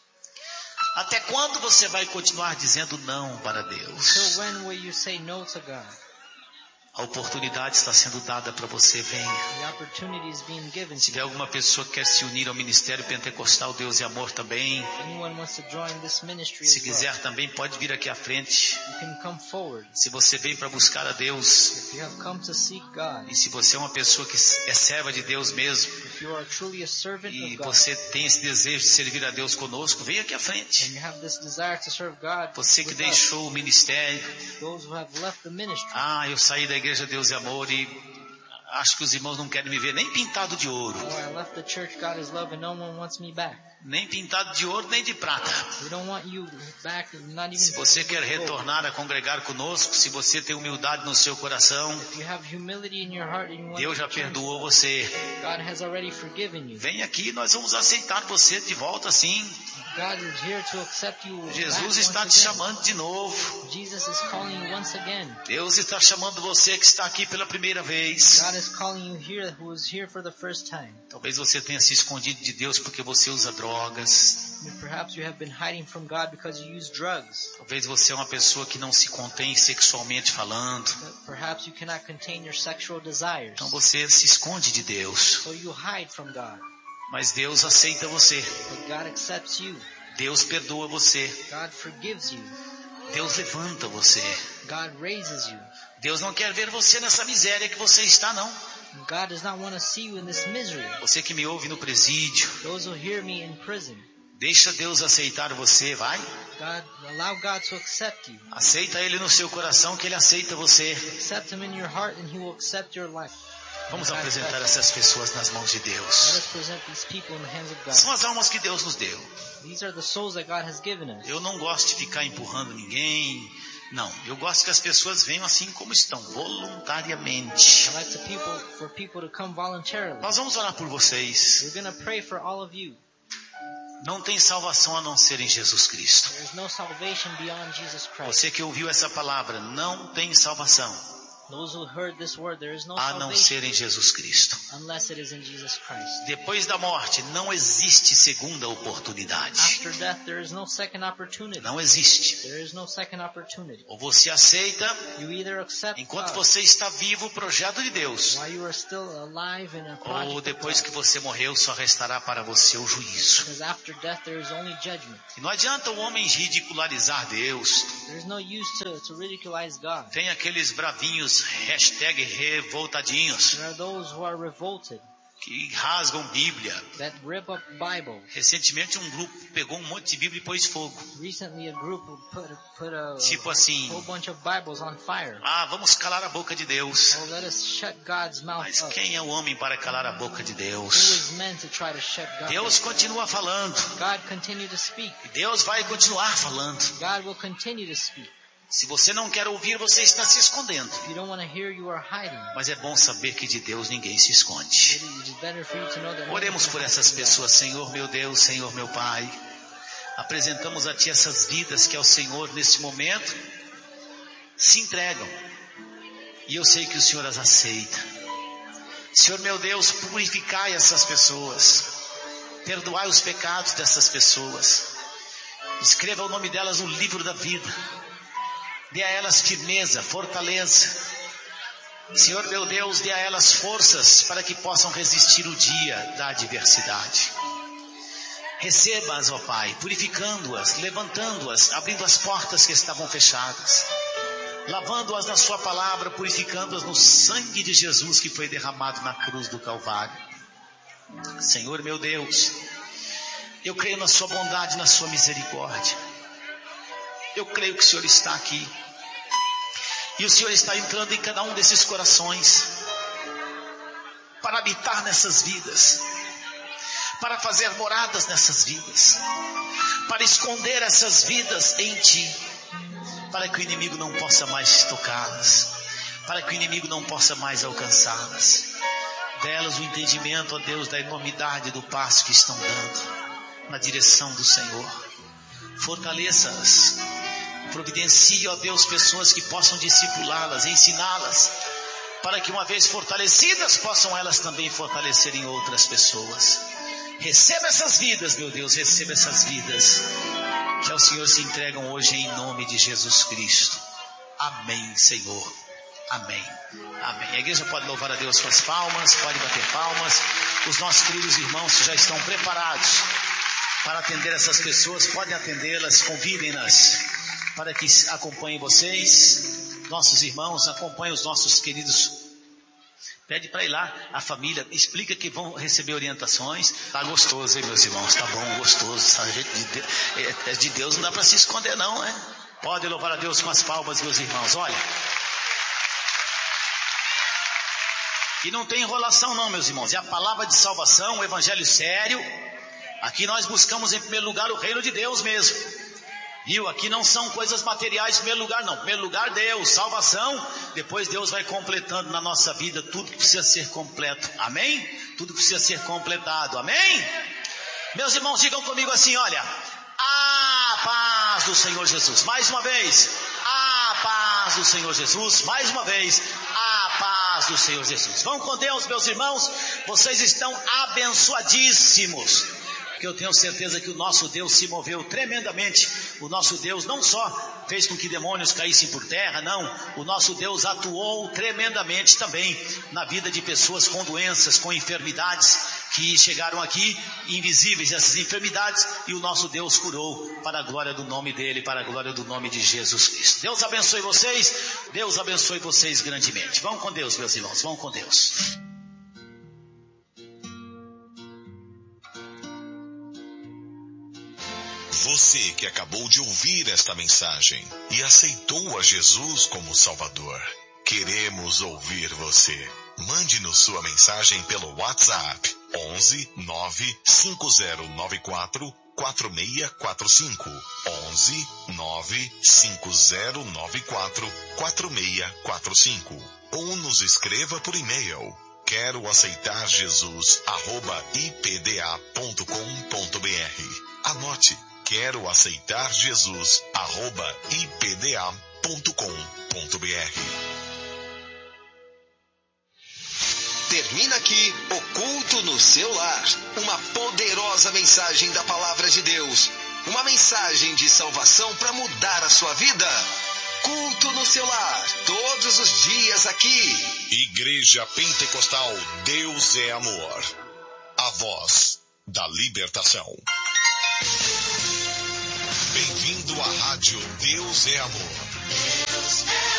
Até quando você vai continuar dizendo não para Deus? Until when will you say no to God? A oportunidade está sendo dada para você, venha. The opportunity is being given Se to tiver you. alguma pessoa que quer se unir ao Ministério Pentecostal Deus e Amor também, If anyone wants to join this ministry se as well, quiser também pode vir aqui à frente. you can come forward. Se você veio para buscar a Deus, If you have come to seek God, e se você é uma pessoa que é serva de Deus mesmo, if you are truly a servant e of God, você tem esse desejo de servir a Deus conosco, venha aqui à and frente. you have this desire to serve God, Você que with us, deixou o ministério, those who have left the ministry, ah, eu saí da Igreja Deus e Amor e acho que os irmãos não querem me ver nem pintado de ouro, oh, I left the church God is love and no one wants me back. nem pintado de ouro nem de prata. We don't want you back, not even Se você quer gold. retornar a congregar conosco, se você tem humildade no seu coração, If you have humility in your heart and you want Deus to já return, perdoou você. God has already forgiven you. Vem aqui, nós vamos aceitar você de volta sim. God is here to accept you back Jesus está once te again. chamando de novo. Jesus is calling you once again. Deus está chamando você que está aqui pela primeira vez. God is calling you here who is here for the first time. Talvez você tenha se escondido de Deus porque você usa drogas. Perhaps you have been hiding from God because you use drugs. Talvez você é uma pessoa que não se contém sexualmente falando. Perhaps you cannot contain your sexual desires. Então você se esconde de Deus. So you hide from God. Mas Deus aceita você. But God accepts you. Deus perdoa você. God forgives you. Deus levanta você. God raises you. Deus não quer ver você nessa miséria que você está, não. God does not want to see you in this misery. Você que me ouve no presídio, Those who hear me in prison, deixa Deus aceitar você, vai. God, allow God to accept you. Aceita Ele no seu coração que Ele aceita você. Accept Him in your heart and He will accept your life. Vamos apresentar essas pessoas nas mãos de Let Deus. us present these people in the hands of São God. as almas que Deus nos deu. These are the souls that God has given us. Eu não gosto de ficar empurrando ninguém. Não, eu gosto que as pessoas venham assim como estão, voluntariamente. I like to people, for people to come voluntarily. Nós vamos orar por vocês. We're going to pray for all of you. Não tem salvação a não ser em Jesus Cristo. There is no salvation beyond Jesus Christ. Você que ouviu essa palavra, não tem salvação. Those who heard this word, there is no a não ser em Jesus Cristo. Unless it is in Jesus Christ. Depois da morte não existe segunda oportunidade. After death, there is no second opportunity. Não existe. There is no second opportunity. Ou você aceita, you either accept enquanto God, você está vivo, o projeto de Deus. while you are still alive in a project Ou depois of God. que você morreu, só restará para você o juízo. Because after death, there is only judgment. E não adianta o homem ridicularizar Deus. There is no use to, to ridiculize God. Tem aqueles bravinhos, hashtag revoltadinhos, There are those who are revolted, que rasgam Bíblia. that rip up Bible. Recentemente um grupo pegou um monte de Bíblia e pôs fogo. Recently, a group put put a, Tipo a assim, whole bunch of Bibles on fire. ah, vamos calar a boca de Deus. Oh, let us shut God's mouth Mas up. quem é o homem para calar a boca de Who Deus? is meant to try to shut God Deus up? continua falando. God continue to speak. E Deus vai continuar falando. God will continue to speak. Se você não quer ouvir, você está se escondendo. If you don't want to hear, you are hiding. Mas é bom saber que de Deus ninguém se esconde. It is better for you to know that no one Oremos can por hide essas from God. pessoas, Senhor meu Deus, Senhor meu Pai. Apresentamos a Ti essas vidas que ao Senhor nesse momento se entregam. E eu sei que o Senhor as aceita. Senhor meu Deus, purificai essas pessoas. Perdoai os pecados dessas pessoas. Escreva o nome delas no livro da vida. Dê a elas firmeza, fortaleza. Senhor meu Deus, dê a elas forças para que possam resistir o dia da adversidade. Receba-as, ó Pai, purificando-as, levantando-as, abrindo as portas que estavam fechadas, lavando-as na sua palavra, purificando-as no sangue de Jesus que foi derramado na cruz do Calvário. Senhor meu Deus, eu creio na sua bondade, na sua misericórdia. Eu creio que o Senhor está aqui. E o Senhor está entrando em cada um desses corações para habitar nessas vidas, para fazer moradas nessas vidas, para esconder essas vidas em Ti, para que o inimigo não possa mais tocá-las, para que o inimigo não possa mais alcançá-las. Dê-las o entendimento, ó Deus, da enormidade do passo que estão dando na direção do Senhor. Fortaleça-as. Providencie, ó Deus, pessoas que possam discipulá-las, ensiná-las, para que uma vez fortalecidas, possam elas também fortalecerem outras pessoas. Receba essas vidas, meu Deus, receba essas vidas que ao Senhor se entregam hoje em nome de Jesus Cristo. Amém, Senhor. Amém. Amém. A igreja pode louvar a Deus com as palmas, pode bater palmas. Os nossos queridos irmãos que já estão preparados para atender essas pessoas, podem atendê-las, convidem-nas para que acompanhem vocês. Nossos irmãos, acompanhem os nossos queridos. Pede para ir lá, a família, explica que vão receber orientações. Tá gostoso, hein, meus irmãos? Tá bom, gostoso. É de Deus, não dá para se esconder não, né? Pode louvar a Deus com as palmas, meus irmãos. Olha, e não tem enrolação não, meus irmãos. É a palavra de salvação, o evangelho sério. Aqui nós buscamos em primeiro lugar o reino de Deus mesmo. Viu? Aqui não são coisas materiais em primeiro lugar não. Em primeiro lugar Deus, salvação. Depois Deus vai completando na nossa vida tudo que precisa ser completo. Amém? Tudo que precisa ser completado. Amém? Meus irmãos, digam comigo assim, olha. A paz do Senhor Jesus. Mais uma vez. A paz do Senhor Jesus. Mais uma vez. A paz do Senhor Jesus. Vão com Deus, meus irmãos. Vocês estão abençoadíssimos. Porque eu tenho certeza que o nosso Deus se moveu tremendamente. O nosso Deus não só fez com que demônios caíssem por terra, não. O nosso Deus atuou tremendamente também na vida de pessoas com doenças, com enfermidades, que chegaram aqui, invisíveis essas enfermidades, e o nosso Deus curou para a glória do nome dele, para a glória do nome de Jesus Cristo. Deus abençoe vocês, Deus abençoe vocês grandemente. Vão com Deus, meus irmãos, vão com Deus. Você que acabou de ouvir esta mensagem e aceitou a Jesus como Salvador, queremos ouvir você. Mande-nos sua mensagem pelo WhatsApp onze nove cinco zero nove quatro quatro seis quatro cinco onze nove cinco zero nove quatro quatro seis quatro cinco ou nos escreva por e-mail quero aceitar Jesus arroba i p d a ponto com ponto b r. Anote, quero aceitar Jesus arroba i p d a ponto com ponto b r. Termina aqui o Culto no Seu Lar. Uma poderosa mensagem da Palavra de Deus. Uma mensagem de salvação para mudar a sua vida. Culto no Seu Lar, todos os dias aqui. Igreja Pentecostal Deus é Amor. A voz da libertação. Bem-vindo à rádio Deus é Amor. Deus é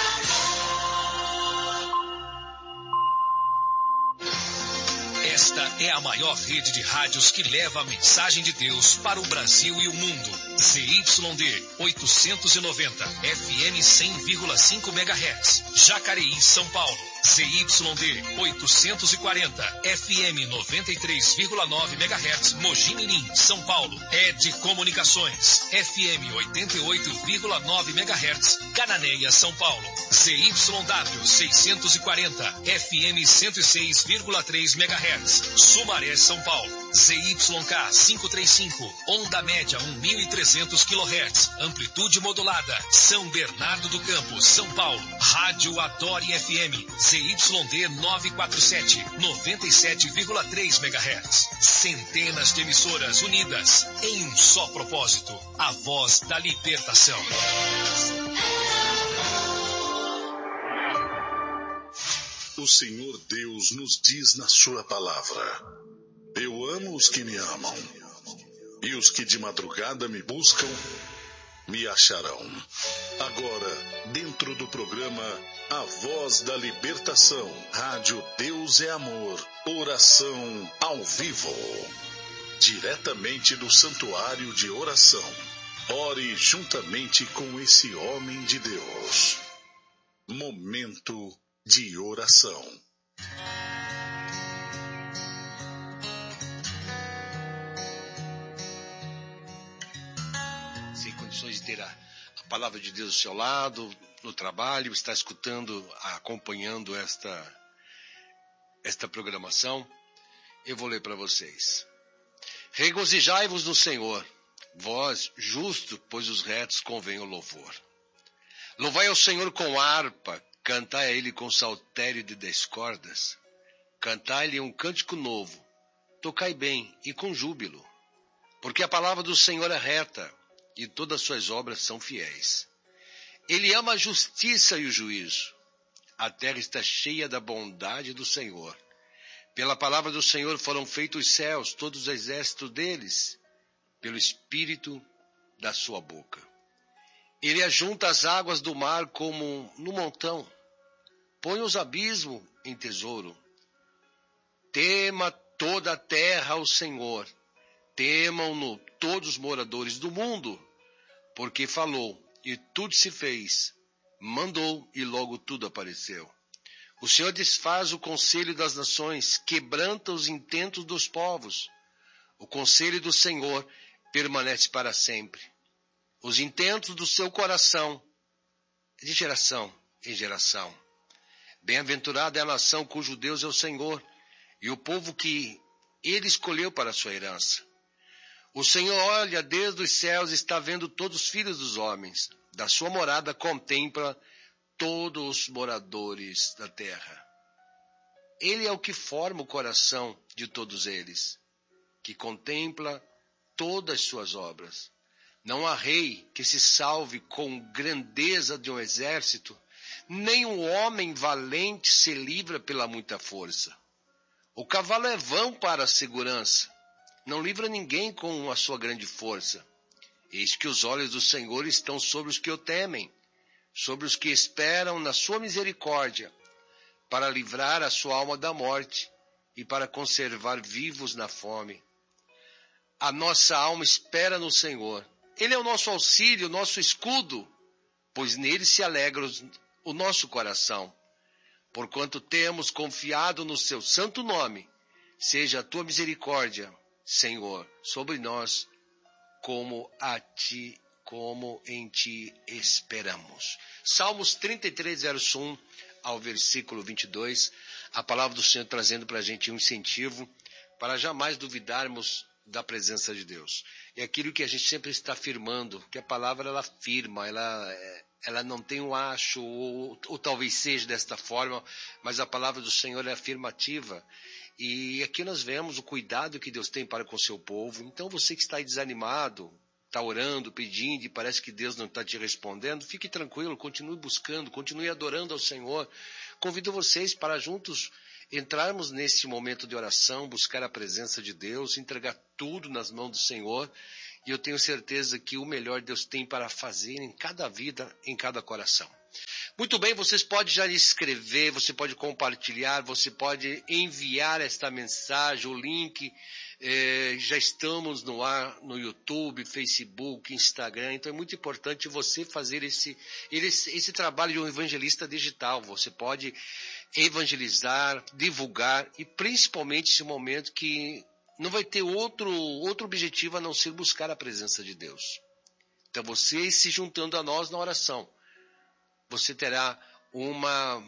Esta é a maior rede de rádios que leva a mensagem de Deus para o Brasil e o mundo. Z Y D oitocentos e noventa, F M cem vírgula cinco megahertz, Jacareí, São Paulo. Z Y D oitocentos e quarenta, F M noventa e três vírgula nove megahertz, Mogi Mirim, São Paulo. E D Comunicações, F M oitenta e oito vírgula nove megahertz, Cananéia, São Paulo. Z Y W seiscentos e quarenta, F M cento e seis vírgula três megahertz, Sumaré, São Paulo. Z Y K quinhentos e trinta e cinco, onda média mil e trezentos quilohertz, amplitude modulada, São Bernardo do Campo, São Paulo. Rádio Adore F M, Z Y D novecentos e quarenta e sete, noventa e sete vírgula três megahertz. Centenas de emissoras unidas em um só propósito, a voz da libertação. O Senhor Deus nos diz na sua palavra: eu amo os que me amam, e os que de madrugada me buscam, me acharão. Agora, dentro do programa A Voz da Libertação, Rádio Deus é Amor, oração ao vivo, diretamente do Santuário de Oração. Ore juntamente com esse homem de Deus. Momento de oração. Sem condições de ter a, a palavra de Deus ao seu lado, no trabalho, está escutando, acompanhando esta, esta programação, eu vou ler para vocês. Regozijai-vos no Senhor, vós justos, pois os retos convém o louvor. Louvai ao Senhor com harpa, cantai a Ele com saltério de dez cordas, cantai-lhe um cântico novo, tocai bem e com júbilo, porque a palavra do Senhor é reta, e todas suas obras são fiéis. Ele ama a justiça e o juízo. A terra está cheia da bondade do Senhor. Pela palavra do Senhor foram feitos os céus, todos os exércitos deles, pelo espírito da sua boca. Ele ajunta as águas do mar como no montão, põe os abismos em tesouro. Tema toda a terra ao Senhor, temam-no todos os moradores do mundo, porque falou e tudo se fez, mandou e logo tudo apareceu. O Senhor desfaz o conselho das nações, quebranta os intentos dos povos. O conselho do Senhor permanece para sempre. Os intentos do seu coração, de geração em geração. Bem-aventurada é a nação cujo Deus é o Senhor, e o povo que ele escolheu para a sua herança. O Senhor olha desde os céus e está vendo todos os filhos dos homens. Da sua morada contempla todos os moradores da terra. Ele é o que forma o coração de todos eles, que contempla todas as suas obras. Não há rei que se salve com grandeza de um exército, nem um homem valente se livra pela muita força. O cavalo é vão para a segurança, não livra ninguém com a sua grande força. Eis que os olhos do Senhor estão sobre os que o temem, sobre os que esperam na sua misericórdia, para livrar a sua alma da morte e para conservar vivos na fome. A nossa alma espera no Senhor. Ele é o nosso auxílio, o nosso escudo, pois nele se alegra o nosso coração. Porquanto temos confiado no seu santo nome, seja a tua misericórdia, Senhor, sobre nós, como a ti, como em ti esperamos. Salmos trinta e três, verso um ao versículo vinte e dois, a palavra do Senhor trazendo para a gente um incentivo para jamais duvidarmos da presença de Deus. É aquilo que a gente sempre está afirmando, que a palavra ela afirma, ela, ela não tem um acho, ou, ou talvez seja desta forma, mas a palavra do Senhor é afirmativa. E aqui nós vemos o cuidado que Deus tem para com o seu povo. Então você que está aí desanimado, está orando, pedindo, e parece que Deus não está te respondendo, fique tranquilo, continue buscando, continue adorando ao Senhor. Convido vocês para juntos entrarmos nesse momento de oração, buscar a presença de Deus, entregar tudo nas mãos do Senhor. E eu tenho certeza que o melhor Deus tem para fazer em cada vida, em cada coração. Muito bem, vocês podem já escrever, você pode compartilhar, você pode enviar esta mensagem, o link. Eh, já estamos no ar, no YouTube, Facebook, Instagram. Então é muito importante você fazer esse, esse, esse trabalho de um evangelista digital. Você pode evangelizar, divulgar, e principalmente esse momento que não vai ter outro, outro objetivo a não ser buscar a presença de Deus. Então você se juntando a nós na oração, você terá uma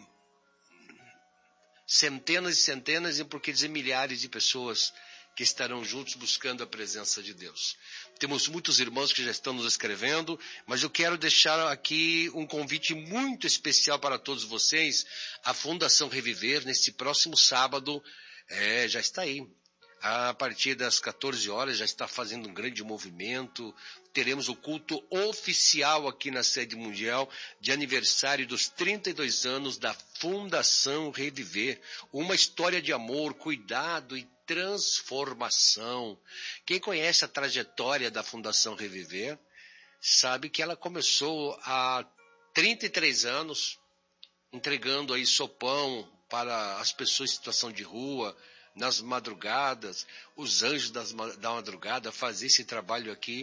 centenas e centenas, e por que dizer milhares de pessoas que estarão juntos buscando a presença de Deus. Temos muitos irmãos que já estão nos escrevendo, mas eu quero deixar aqui um convite muito especial para todos vocês. A Fundação Reviver, nesse próximo sábado, é, já está aí. A partir das quatorze horas já está fazendo um grande movimento. Teremos o culto oficial aqui na sede mundial de aniversário dos trinta e dois anos da Fundação Reviver. Uma história de amor, cuidado e transformação. Quem conhece a trajetória da Fundação Reviver sabe que ela começou há trinta e três anos entregando aí sopão para as pessoas em situação de rua, nas madrugadas, os anjos das, da madrugada faziam esse trabalho aqui.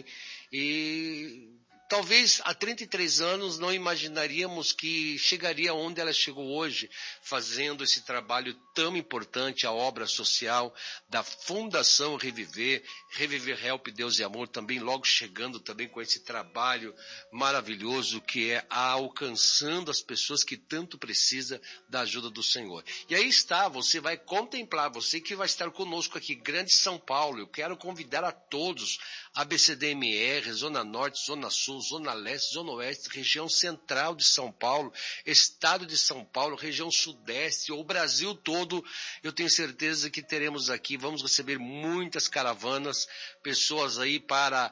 E talvez há trinta e três anos não imaginaríamos que chegaria onde ela chegou hoje, fazendo esse trabalho tão importante, a obra social da Fundação Reviver, Reviver Help Deus e Amor, também logo chegando também com esse trabalho maravilhoso que é alcançando as pessoas que tanto precisam da ajuda do Senhor. E aí está, você vai contemplar, você que vai estar conosco aqui, Grande São Paulo. Eu quero convidar a todos, A B C D M R, Zona Norte, Zona Sul, Zona Leste, Zona Oeste, região central de São Paulo, estado de São Paulo, região sudeste, ou Brasil todo. Eu tenho certeza que teremos aqui, vamos receber muitas caravanas, pessoas aí para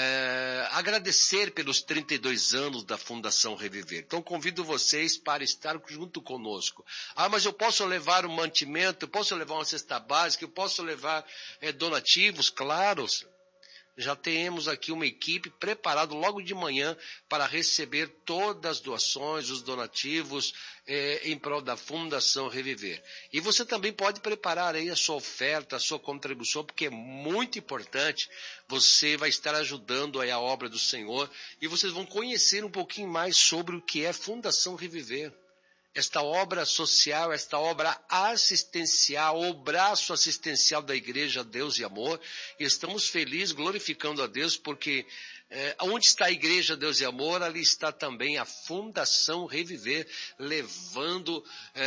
é, agradecer pelos trinta e dois anos da Fundação Reviver. Então convido vocês para estar junto conosco. Ah, mas eu posso levar um mantimento, eu posso levar uma cesta básica, eu posso levar é, donativos, claro. Já temos aqui uma equipe preparada logo de manhã para receber todas as doações, os donativos eh, em prol da Fundação Reviver. E você também pode preparar aí a sua oferta, a sua contribuição, porque é muito importante. Você vai estar ajudando aí a obra do Senhor e vocês vão conhecer um pouquinho mais sobre o que é Fundação Reviver. Esta obra social, esta obra assistencial, o braço assistencial da Igreja Deus e Amor. E estamos felizes, glorificando a Deus, porque é, onde está a Igreja Deus e Amor, ali está também a Fundação Reviver, levando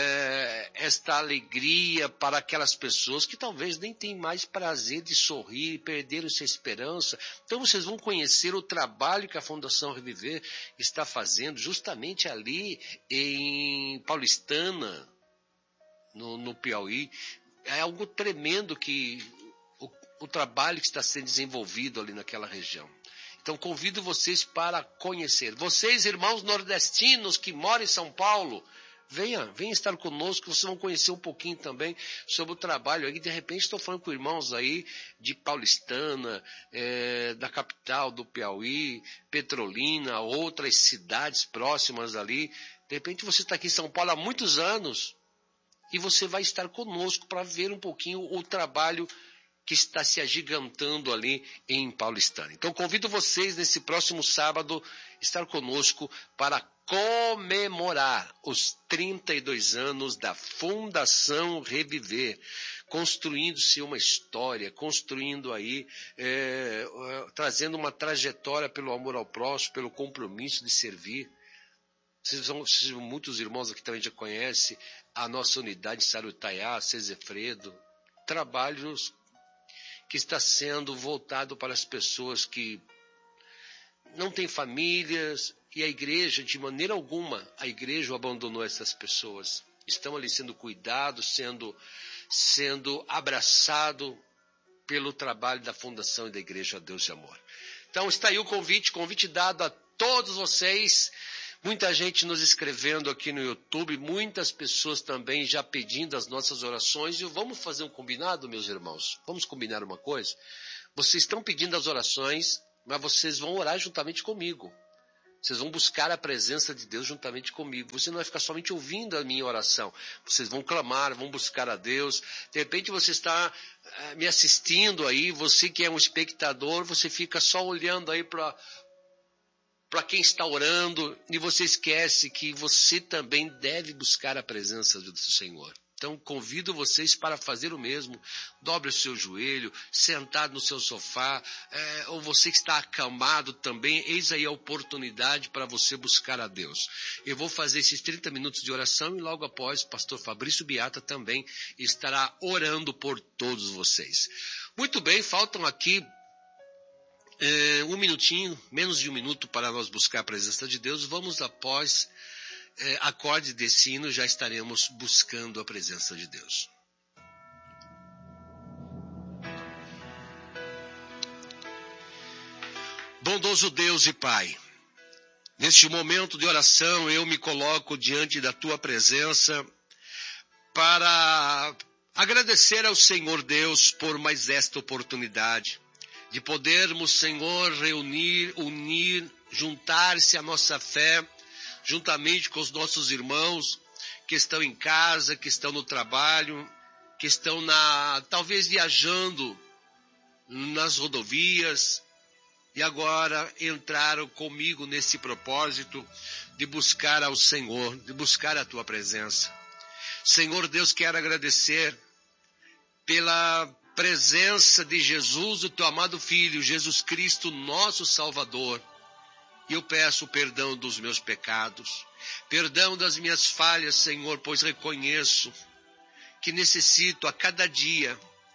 é, esta alegria para aquelas pessoas que talvez nem têm mais prazer de sorrir, perderam sua esperança. Então vocês vão conhecer o trabalho que a Fundação Reviver está fazendo justamente ali em Paulistana, no, no Piauí. É algo tremendo que o, o trabalho que está sendo desenvolvido ali naquela região. Então convido vocês para conhecer. Vocês, irmãos nordestinos que moram em São Paulo, venha, venha estar conosco, vocês vão conhecer um pouquinho também sobre o trabalho aí. De repente estou falando com irmãos aí de Paulistana, é, da capital do Piauí, Petrolina, outras cidades próximas ali. De repente você está aqui em São Paulo há muitos anos e você vai estar conosco para ver um pouquinho o trabalho que está se agigantando ali em Paulistana. Então convido vocês nesse próximo sábado estar conosco para comemorar os trinta e dois anos da Fundação Reviver, construindo-se uma história, construindo aí, é, trazendo uma trajetória pelo amor ao próximo, pelo compromisso de servir. Vocês vão, vocês, muitos irmãos aqui também já conhecem a nossa unidade em Sarutaiá, Cezefredo, trabalhos que está sendo voltado para as pessoas que não têm famílias E a igreja, de maneira alguma, a igreja abandonou essas pessoas. Estão ali sendo cuidados, sendo, sendo abraçados pelo trabalho da Fundação e da Igreja Deus de Amor. Então está aí o convite, convite dado a todos vocês. Muita gente nos escrevendo aqui no YouTube, muitas pessoas também já pedindo as nossas orações. E vamos fazer um combinado, meus irmãos? Vamos combinar uma coisa? Vocês estão pedindo as orações, mas vocês vão orar juntamente comigo. Vocês vão buscar a presença de Deus juntamente comigo. Você não vai ficar somente ouvindo a minha oração. Vocês vão clamar, vão buscar a Deus. De repente você está uh, me assistindo aí, você que é um espectador, você fica só olhando aí para para quem está orando e você esquece que você também deve buscar a presença do Senhor. Então, convido vocês para fazer o mesmo. Dobre o seu joelho, sentado no seu sofá, é, ou você que está acamado também, eis aí a oportunidade para você buscar a Deus. Eu vou fazer esses trinta minutos de oração e logo após, o pastor Fabrício Biata também estará orando por todos vocês. Muito bem, faltam aqui é, um minutinho, menos de um minuto para nós buscar a presença de Deus. Vamos após... É, acorde desse hino, já estaremos buscando a presença de Deus. Bondoso Deus e Pai, neste momento de oração eu me coloco diante da Tua presença para agradecer ao Senhor Deus por mais esta oportunidade de podermos, Senhor, reunir, unir, juntar-se à nossa fé juntamente com os nossos irmãos que estão em casa, que estão no trabalho, que estão na, talvez viajando nas rodovias, e agora entraram comigo nesse propósito de buscar ao Senhor, de buscar a Tua presença. Senhor Deus, quero agradecer pela presença de Jesus, o Teu amado Filho, Jesus Cristo, nosso Salvador. E eu peço perdão dos meus pecados, perdão das minhas falhas, Senhor, pois reconheço que necessito a cada dia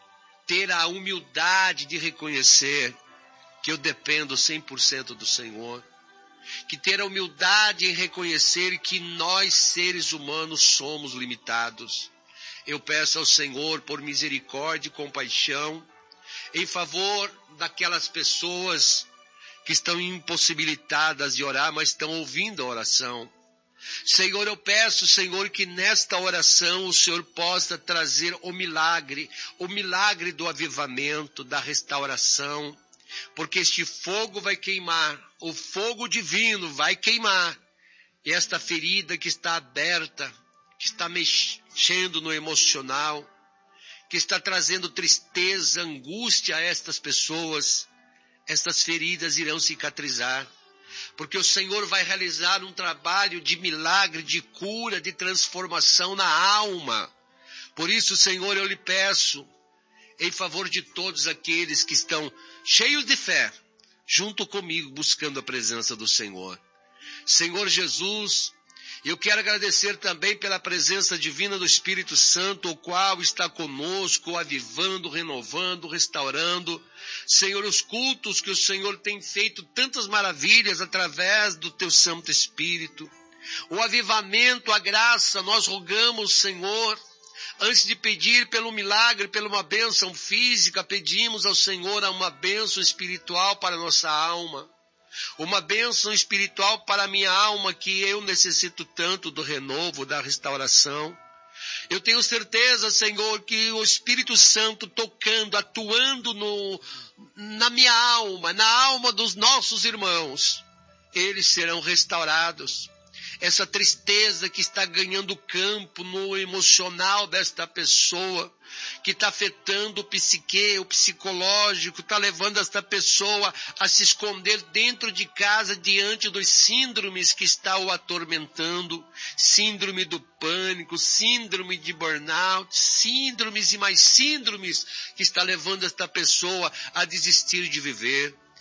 ter a humildade de reconhecer que eu dependo cem por cento do Senhor, que ter a humildade em reconhecer que nós, seres humanos, somos limitados. Eu peço ao Senhor por misericórdia e compaixão em favor daquelas pessoas que estão impossibilitadas de orar, mas estão ouvindo a oração. Senhor, eu peço, Senhor, que nesta oração o Senhor possa trazer o milagre, o milagre do avivamento, da restauração, porque este fogo vai queimar, o fogo divino vai queimar, e esta ferida que está aberta, que está mexendo no emocional, que está trazendo tristeza, angústia a estas pessoas, estas feridas irão cicatrizar, porque o Senhor vai realizar um trabalho de milagre, de cura, de transformação na alma. Por isso, Senhor, eu lhe peço, em favor de todos aqueles que estão cheios de fé, junto comigo, buscando a presença do Senhor. Senhor Jesus, eu quero agradecer também pela presença divina do Espírito Santo, o qual está conosco, avivando, renovando, restaurando. Senhor, os cultos que o Senhor tem feito tantas maravilhas através do Teu Santo Espírito. O avivamento, a graça, nós rogamos, Senhor, antes de pedir pelo milagre, pela uma bênção física, pedimos ao Senhor uma bênção espiritual para a nossa alma. Uma bênção espiritual para a minha alma, que eu necessito tanto do renovo, da restauração. Eu tenho certeza, Senhor, que o Espírito Santo tocando, atuando no, na minha alma, na alma dos nossos irmãos, eles serão restaurados. Essa tristeza que está ganhando campo no emocional desta pessoa, que está afetando o psique, o psicológico, está levando esta pessoa a se esconder dentro de casa diante dos síndromes que está o atormentando, síndrome do pânico, síndrome de burnout, síndromes e mais síndromes que está levando esta pessoa a desistir de viver.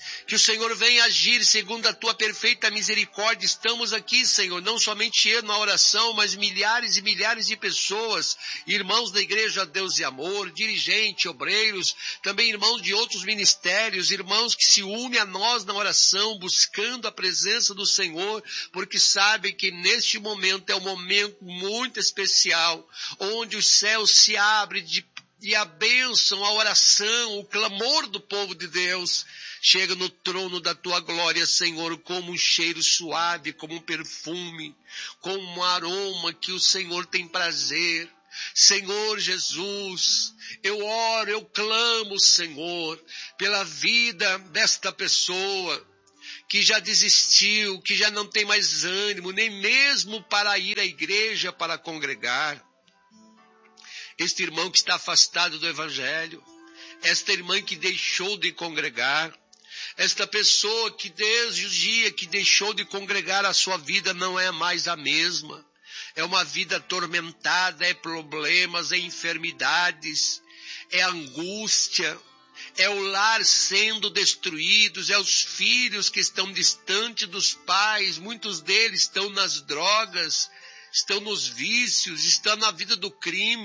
Que o Senhor venha agir segundo a tua perfeita misericórdia. Estamos aqui, Senhor, não somente eu na oração, mas milhares e milhares de pessoas, irmãos da Igreja Deus e Amor, dirigentes, obreiros, também irmãos de outros ministérios, irmãos que se unem a nós na oração, buscando a presença do Senhor, porque sabem que neste momento é um momento muito especial, onde os céus se abrem de e a bênção, a oração, o clamor do povo de Deus chega no trono da tua glória, Senhor, como um cheiro suave, como um perfume, como um aroma que o Senhor tem prazer. Senhor Jesus, eu oro, eu clamo, Senhor, pela vida desta pessoa que já desistiu, que já não tem mais ânimo, nem mesmo para ir à igreja, para congregar. Este irmão que está afastado do Evangelho, esta irmã que deixou de congregar, esta pessoa que desde o dia que deixou de congregar, a sua vida não é mais a mesma. É uma vida atormentada, é problemas, é enfermidades, é angústia, é o lar sendo destruído, é os filhos que estão distantes dos pais, muitos deles estão nas drogas, estão nos vícios, estão na vida do crime.